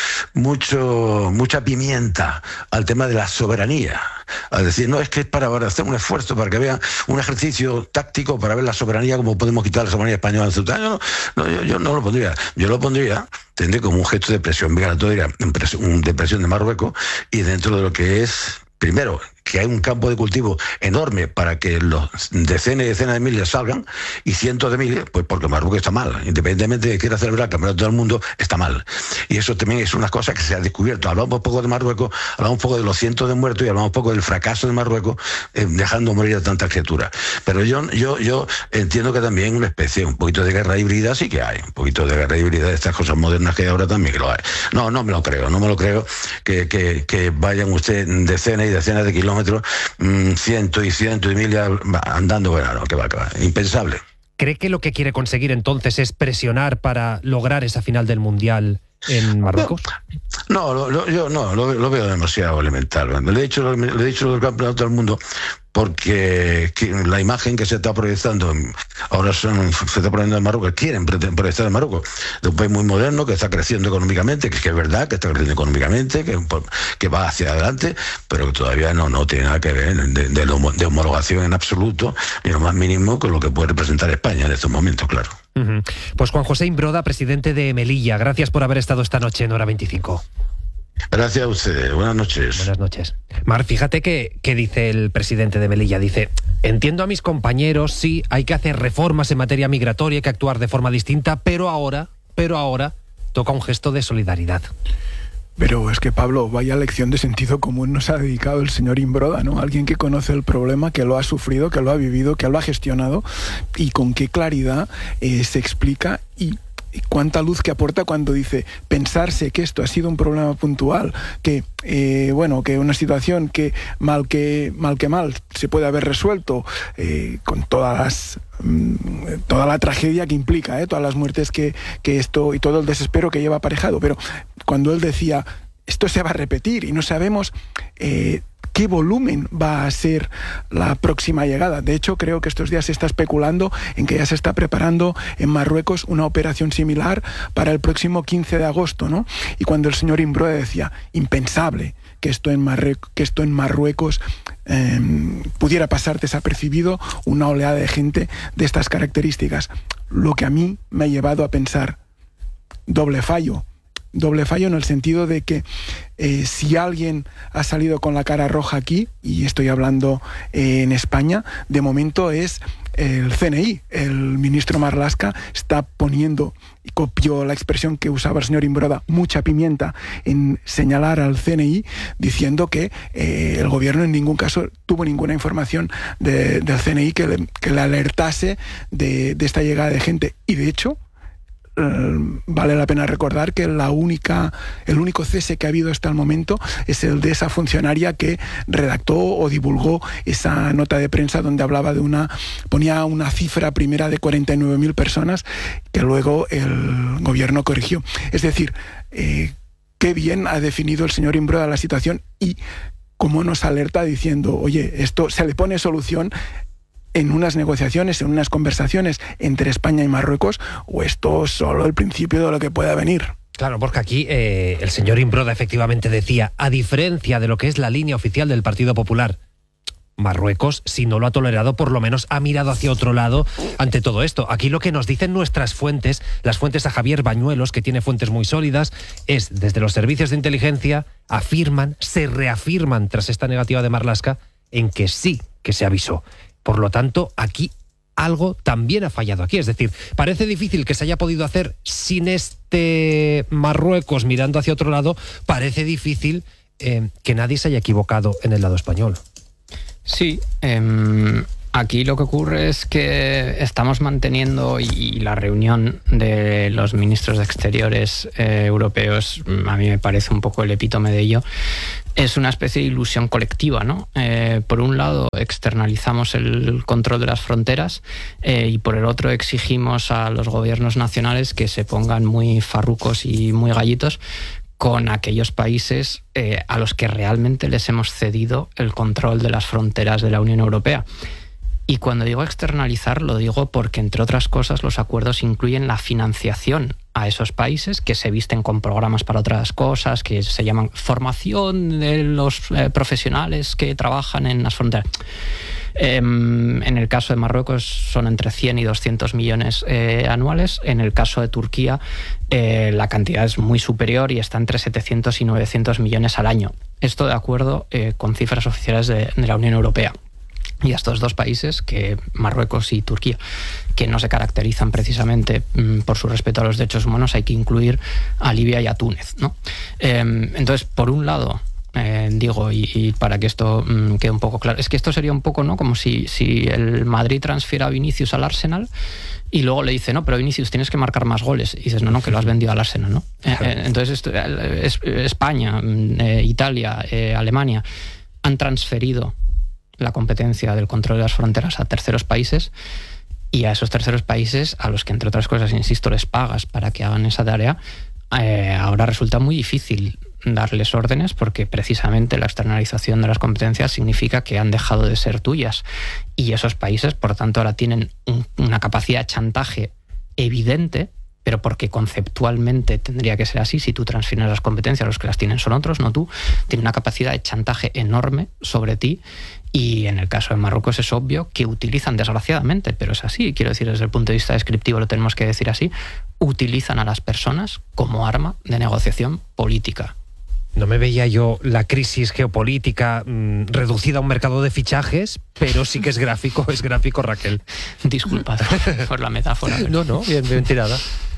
mucho, mucha pimienta al tema de la soberanía. A decir, no, es que es para hacer un esfuerzo, para que vean un ejercicio táctico para ver la soberanía, como podemos quitar la soberanía española en Ceuta. Yo no, no, yo, yo no lo pondría. Yo lo pondría, tendría como un gesto de presión migratoria, de presión de Marruecos, y dentro de lo que es, primero, que hay un campo de cultivo enorme para que los decenas y decenas de miles salgan, y cientos de miles, pues porque Marruecos está mal. Independientemente de que quiera celebrar el campeonato del mundo, está mal. Y eso también es una cosa que se ha descubierto. Hablamos un poco de Marruecos, hablamos un poco de los cientos de muertos y hablamos un poco del fracaso de Marruecos, eh, dejando morir a tantas criaturas. Pero yo, yo, yo entiendo que también una especie, un poquito de guerra híbrida sí que hay. Un poquito de guerra híbrida de estas cosas modernas que hay ahora también que lo hay. No, no me lo creo, no me lo creo que, que, que vayan ustedes decenas y decenas de kilómetros, mmm, cientos y cientos y miles andando, bueno, no, que va, que va, impensable. ¿Cree que lo que quiere conseguir entonces es presionar para lograr esa final del Mundial en Marruecos? No, no lo, yo no, lo, lo veo demasiado elemental. Le he dicho, le he dicho del campeonato del mundo porque la imagen que se está proyectando ahora son, se está poniendo en Marruecos, quieren proyectar en Marruecos, de un país muy moderno que está creciendo económicamente, que, que es verdad que está creciendo económicamente, que, que va hacia adelante, pero que todavía no, no tiene nada que ver de, de, de homologación en absoluto, ni lo más mínimo con lo que puede representar España en estos momentos, claro. Uh-huh. Pues Juan José Imbroda, presidente de Melilla, gracias por haber estado esta noche en Hora veinticinco. Gracias a ustedes, buenas noches. Buenas noches. Mar, fíjate que, que dice el presidente de Melilla, dice, entiendo a mis compañeros, sí, hay que hacer reformas en materia migratoria, hay que actuar de forma distinta, pero ahora, pero ahora, toca un gesto de solidaridad. Pero es que, Pablo, vaya lección de sentido común nos ha dedicado el señor Imbroda, ¿no? Alguien que conoce el problema, que lo ha sufrido, que lo ha vivido, que lo ha gestionado, y con qué claridad eh, se explica y Y cuánta luz que aporta cuando dice pensarse que esto ha sido un problema puntual, que eh, bueno, que una situación que mal que mal que mal se puede haber resuelto eh, con todas las mm, toda la tragedia que implica, eh, todas las muertes que, que esto y todo el desespero que lleva aparejado. Pero cuando él decía esto se va a repetir y no sabemos eh, qué volumen va a ser la próxima llegada. De hecho, creo que estos días se está especulando en que ya se está preparando en Marruecos una operación similar para el próximo quince de agosto, ¿no? Y cuando el señor Imbroda decía, impensable que esto en, Marre- que esto en Marruecos eh, pudiera pasar desapercibido, una oleada de gente de estas características. Lo que a mí me ha llevado a pensar, doble fallo. doble fallo en el sentido de que eh, si alguien ha salido con la cara roja aquí, y estoy hablando eh, en España, de momento es el C N I. El ministro Marlaska está poniendo, y copió la expresión que usaba el señor Imbroda, mucha pimienta en señalar al C N I, diciendo que eh, el gobierno en ningún caso tuvo ninguna información de, del C N I que le, que le alertase de, de esta llegada de gente. Y de hecho, vale la pena recordar que la única, el único cese que ha habido hasta el momento es el de esa funcionaria que redactó o divulgó esa nota de prensa donde hablaba de una, ponía una cifra primera de cuarenta y nueve mil personas que luego el gobierno corrigió. Es decir, eh, qué bien ha definido el señor Imbroda la situación y cómo nos alerta diciendo, oye, esto se le pone solución en unas negociaciones, en unas conversaciones entre España y Marruecos, o esto es solo el principio de lo que pueda venir. Claro, porque aquí eh, el señor Imbroda efectivamente decía, a diferencia de lo que es la línea oficial del Partido Popular, Marruecos, si no lo ha tolerado, por lo menos ha mirado hacia otro lado ante todo esto. Aquí lo que nos dicen nuestras fuentes, las fuentes a Javier Bañuelos, que tiene fuentes muy sólidas, es desde los servicios de inteligencia, afirman, se reafirman tras esta negativa de Marlaska, en que sí que se avisó. Por lo tanto, aquí algo también ha fallado aquí. Es decir, parece difícil que se haya podido hacer sin este Marruecos mirando hacia otro lado. Parece difícil eh, que nadie se haya equivocado en el lado español. Sí, eh, aquí lo que ocurre es que estamos manteniendo, y la reunión de los ministros de Exteriores eh, europeos, a mí me parece un poco el epítome de ello, es una especie de ilusión colectiva, ¿no? Eh, por un lado externalizamos el control de las fronteras eh, y por el otro exigimos a los gobiernos nacionales que se pongan muy farrucos y muy gallitos con aquellos países eh, a los que realmente les hemos cedido el control de las fronteras de la Unión Europea. Y cuando digo externalizar, lo digo porque, entre otras cosas, los acuerdos incluyen la financiación a esos países que se visten con programas para otras cosas, que se llaman formación de los eh, profesionales que trabajan en las fronteras. Eh, en el caso de Marruecos son entre cien y doscientos millones eh, anuales. En el caso de Turquía eh, la cantidad es muy superior y está entre setecientos y novecientos millones al año. Esto de acuerdo eh, con cifras oficiales de, de la Unión Europea. Y a estos dos países, que Marruecos y Turquía, que no se caracterizan precisamente mmm, por su respeto a los derechos humanos, hay que incluir a Libia y a Túnez, ¿no? Eh, entonces, por un lado, eh, digo, y, y para que esto mmm, quede un poco claro, es que esto sería un poco, ¿no?, como si, si el Madrid transfiera a Vinicius al Arsenal y luego le dice, no, pero Vinicius, tienes que marcar más goles. Y dices, no, no, que lo has vendido al Arsenal, ¿no? Claro. Eh, entonces, esto, es, España, eh, Italia, eh, Alemania han transferido la competencia del control de las fronteras a terceros países, y a esos terceros países, a los que, entre otras cosas, insisto, les pagas para que hagan esa tarea, eh, ahora resulta muy difícil darles órdenes, porque precisamente la externalización de las competencias significa que han dejado de ser tuyas, y esos países, por tanto, ahora tienen un, una capacidad de chantaje evidente, pero porque conceptualmente tendría que ser así. Si tú transfieres las competencias, los que las tienen son otros, no tú. Tiene una capacidad de chantaje enorme sobre ti, y en el caso de Marruecos es obvio que utilizan, desgraciadamente, pero es así, quiero decir, desde el punto de vista descriptivo lo tenemos que decir así, utilizan a las personas como arma de negociación política. No me veía yo la crisis geopolítica mmm, reducida a un mercado de fichajes, pero sí que es gráfico, es gráfico, Raquel. Disculpad por la metáfora. Pero... No, no, bien, bien tirada.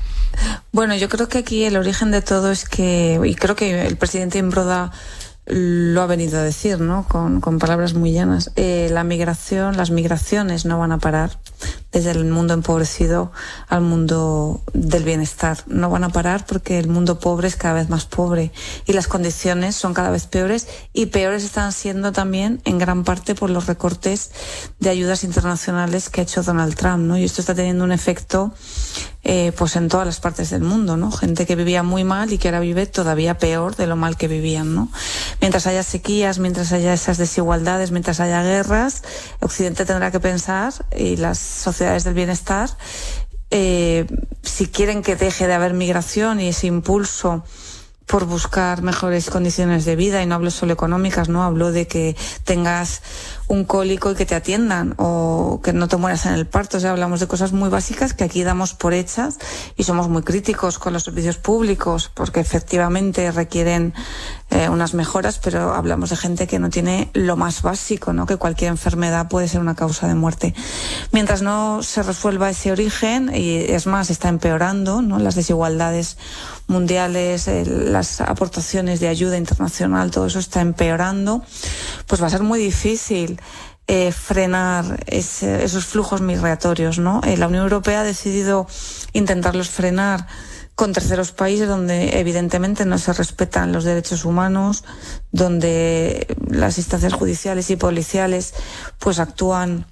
Bueno, yo creo que aquí el origen de todo es que, y creo que el presidente Imbroda lo ha venido a decir, ¿no?, con, con palabras muy llanas, eh, la migración, las migraciones no van a parar, desde el mundo empobrecido al mundo del bienestar. No van a parar porque el mundo pobre es cada vez más pobre y las condiciones son cada vez peores, y peores están siendo también en gran parte por los recortes de ayudas internacionales que ha hecho Donald Trump, ¿no? Y esto está teniendo un efecto eh, pues en todas las partes del mundo, ¿no? Gente que vivía muy mal y que ahora vive todavía peor de lo mal que vivían, ¿no? Mientras haya sequías, mientras haya esas desigualdades, mientras haya guerras, Occidente tendrá que pensar, y las sociedades del bienestar, eh, si quieren que deje de haber migración y ese impulso por buscar mejores condiciones de vida, y no hablo solo económicas, no hablo de que tengas un cólico y que te atiendan, o que no te mueras en el parto. O sea, hablamos de cosas muy básicas que aquí damos por hechas y somos muy críticos con los servicios públicos porque efectivamente requieren eh, unas mejoras, pero hablamos de gente que no tiene lo más básico, ¿no? Que cualquier enfermedad puede ser una causa de muerte. Mientras no se resuelva ese origen, y es más, está empeorando, ¿no? Las desigualdades mundiales, eh, las aportaciones de ayuda internacional, todo eso está empeorando, pues va a ser muy difícil eh, frenar ese, esos flujos migratorios, ¿no? Eh, la Unión Europea ha decidido intentarlos frenar con terceros países donde evidentemente no se respetan los derechos humanos, donde las instancias judiciales y policiales pues actúan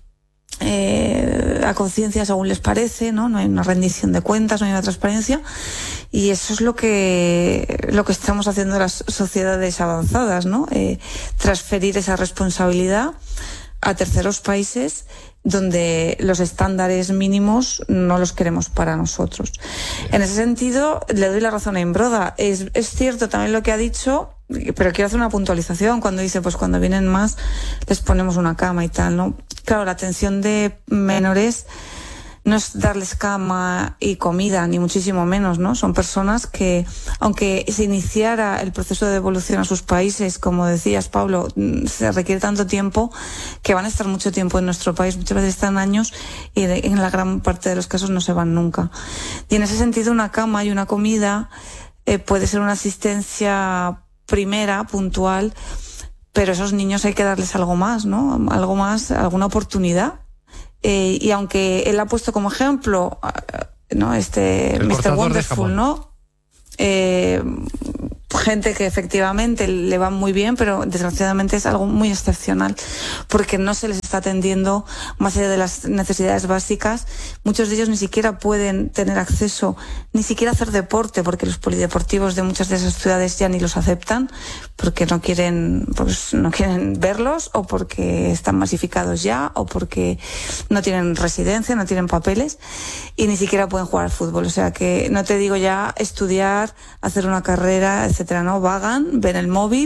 Eh, a conciencia según les parece, ¿no? No hay una rendición de cuentas, no hay una transparencia, y eso es lo que lo que estamos haciendo las sociedades avanzadas, ¿no? Eh, transferir esa responsabilidad a terceros países donde los estándares mínimos no los queremos para nosotros. En ese sentido, le doy la razón a Imbroda. Es, es cierto también lo que ha dicho, pero quiero hacer una puntualización cuando dice, pues cuando vienen más les ponemos una cama y tal, ¿no? Claro, la atención de menores no es darles cama y comida, ni muchísimo menos, ¿no? Son personas que, aunque se iniciara el proceso de devolución a sus países, como decías, Pablo, se requiere tanto tiempo que van a estar mucho tiempo en nuestro país, muchas veces están años y de, en la gran parte de los casos no se van nunca. Y en ese sentido, una cama y una comida eh, puede ser una asistencia primera, puntual, pero a esos niños hay que darles algo más, ¿no? Algo más, alguna oportunidad. Eh, y aunque él ha puesto como ejemplo, ¿no? Este el mister Wonderful, ¿no? Eh, gente que efectivamente le va muy bien, pero desgraciadamente es algo muy excepcional porque no se les está atendiendo más allá de las necesidades básicas. Muchos de ellos ni siquiera pueden tener acceso, ni siquiera hacer deporte, porque los polideportivos de muchas de esas ciudades ya ni los aceptan porque no quieren, pues no quieren verlos, o porque están masificados ya, o porque no tienen residencia, no tienen papeles, y ni siquiera pueden jugar al fútbol. O sea que no te digo ya estudiar, hacer una carrera, etcétera, ¿no? Vagan, ven el móvil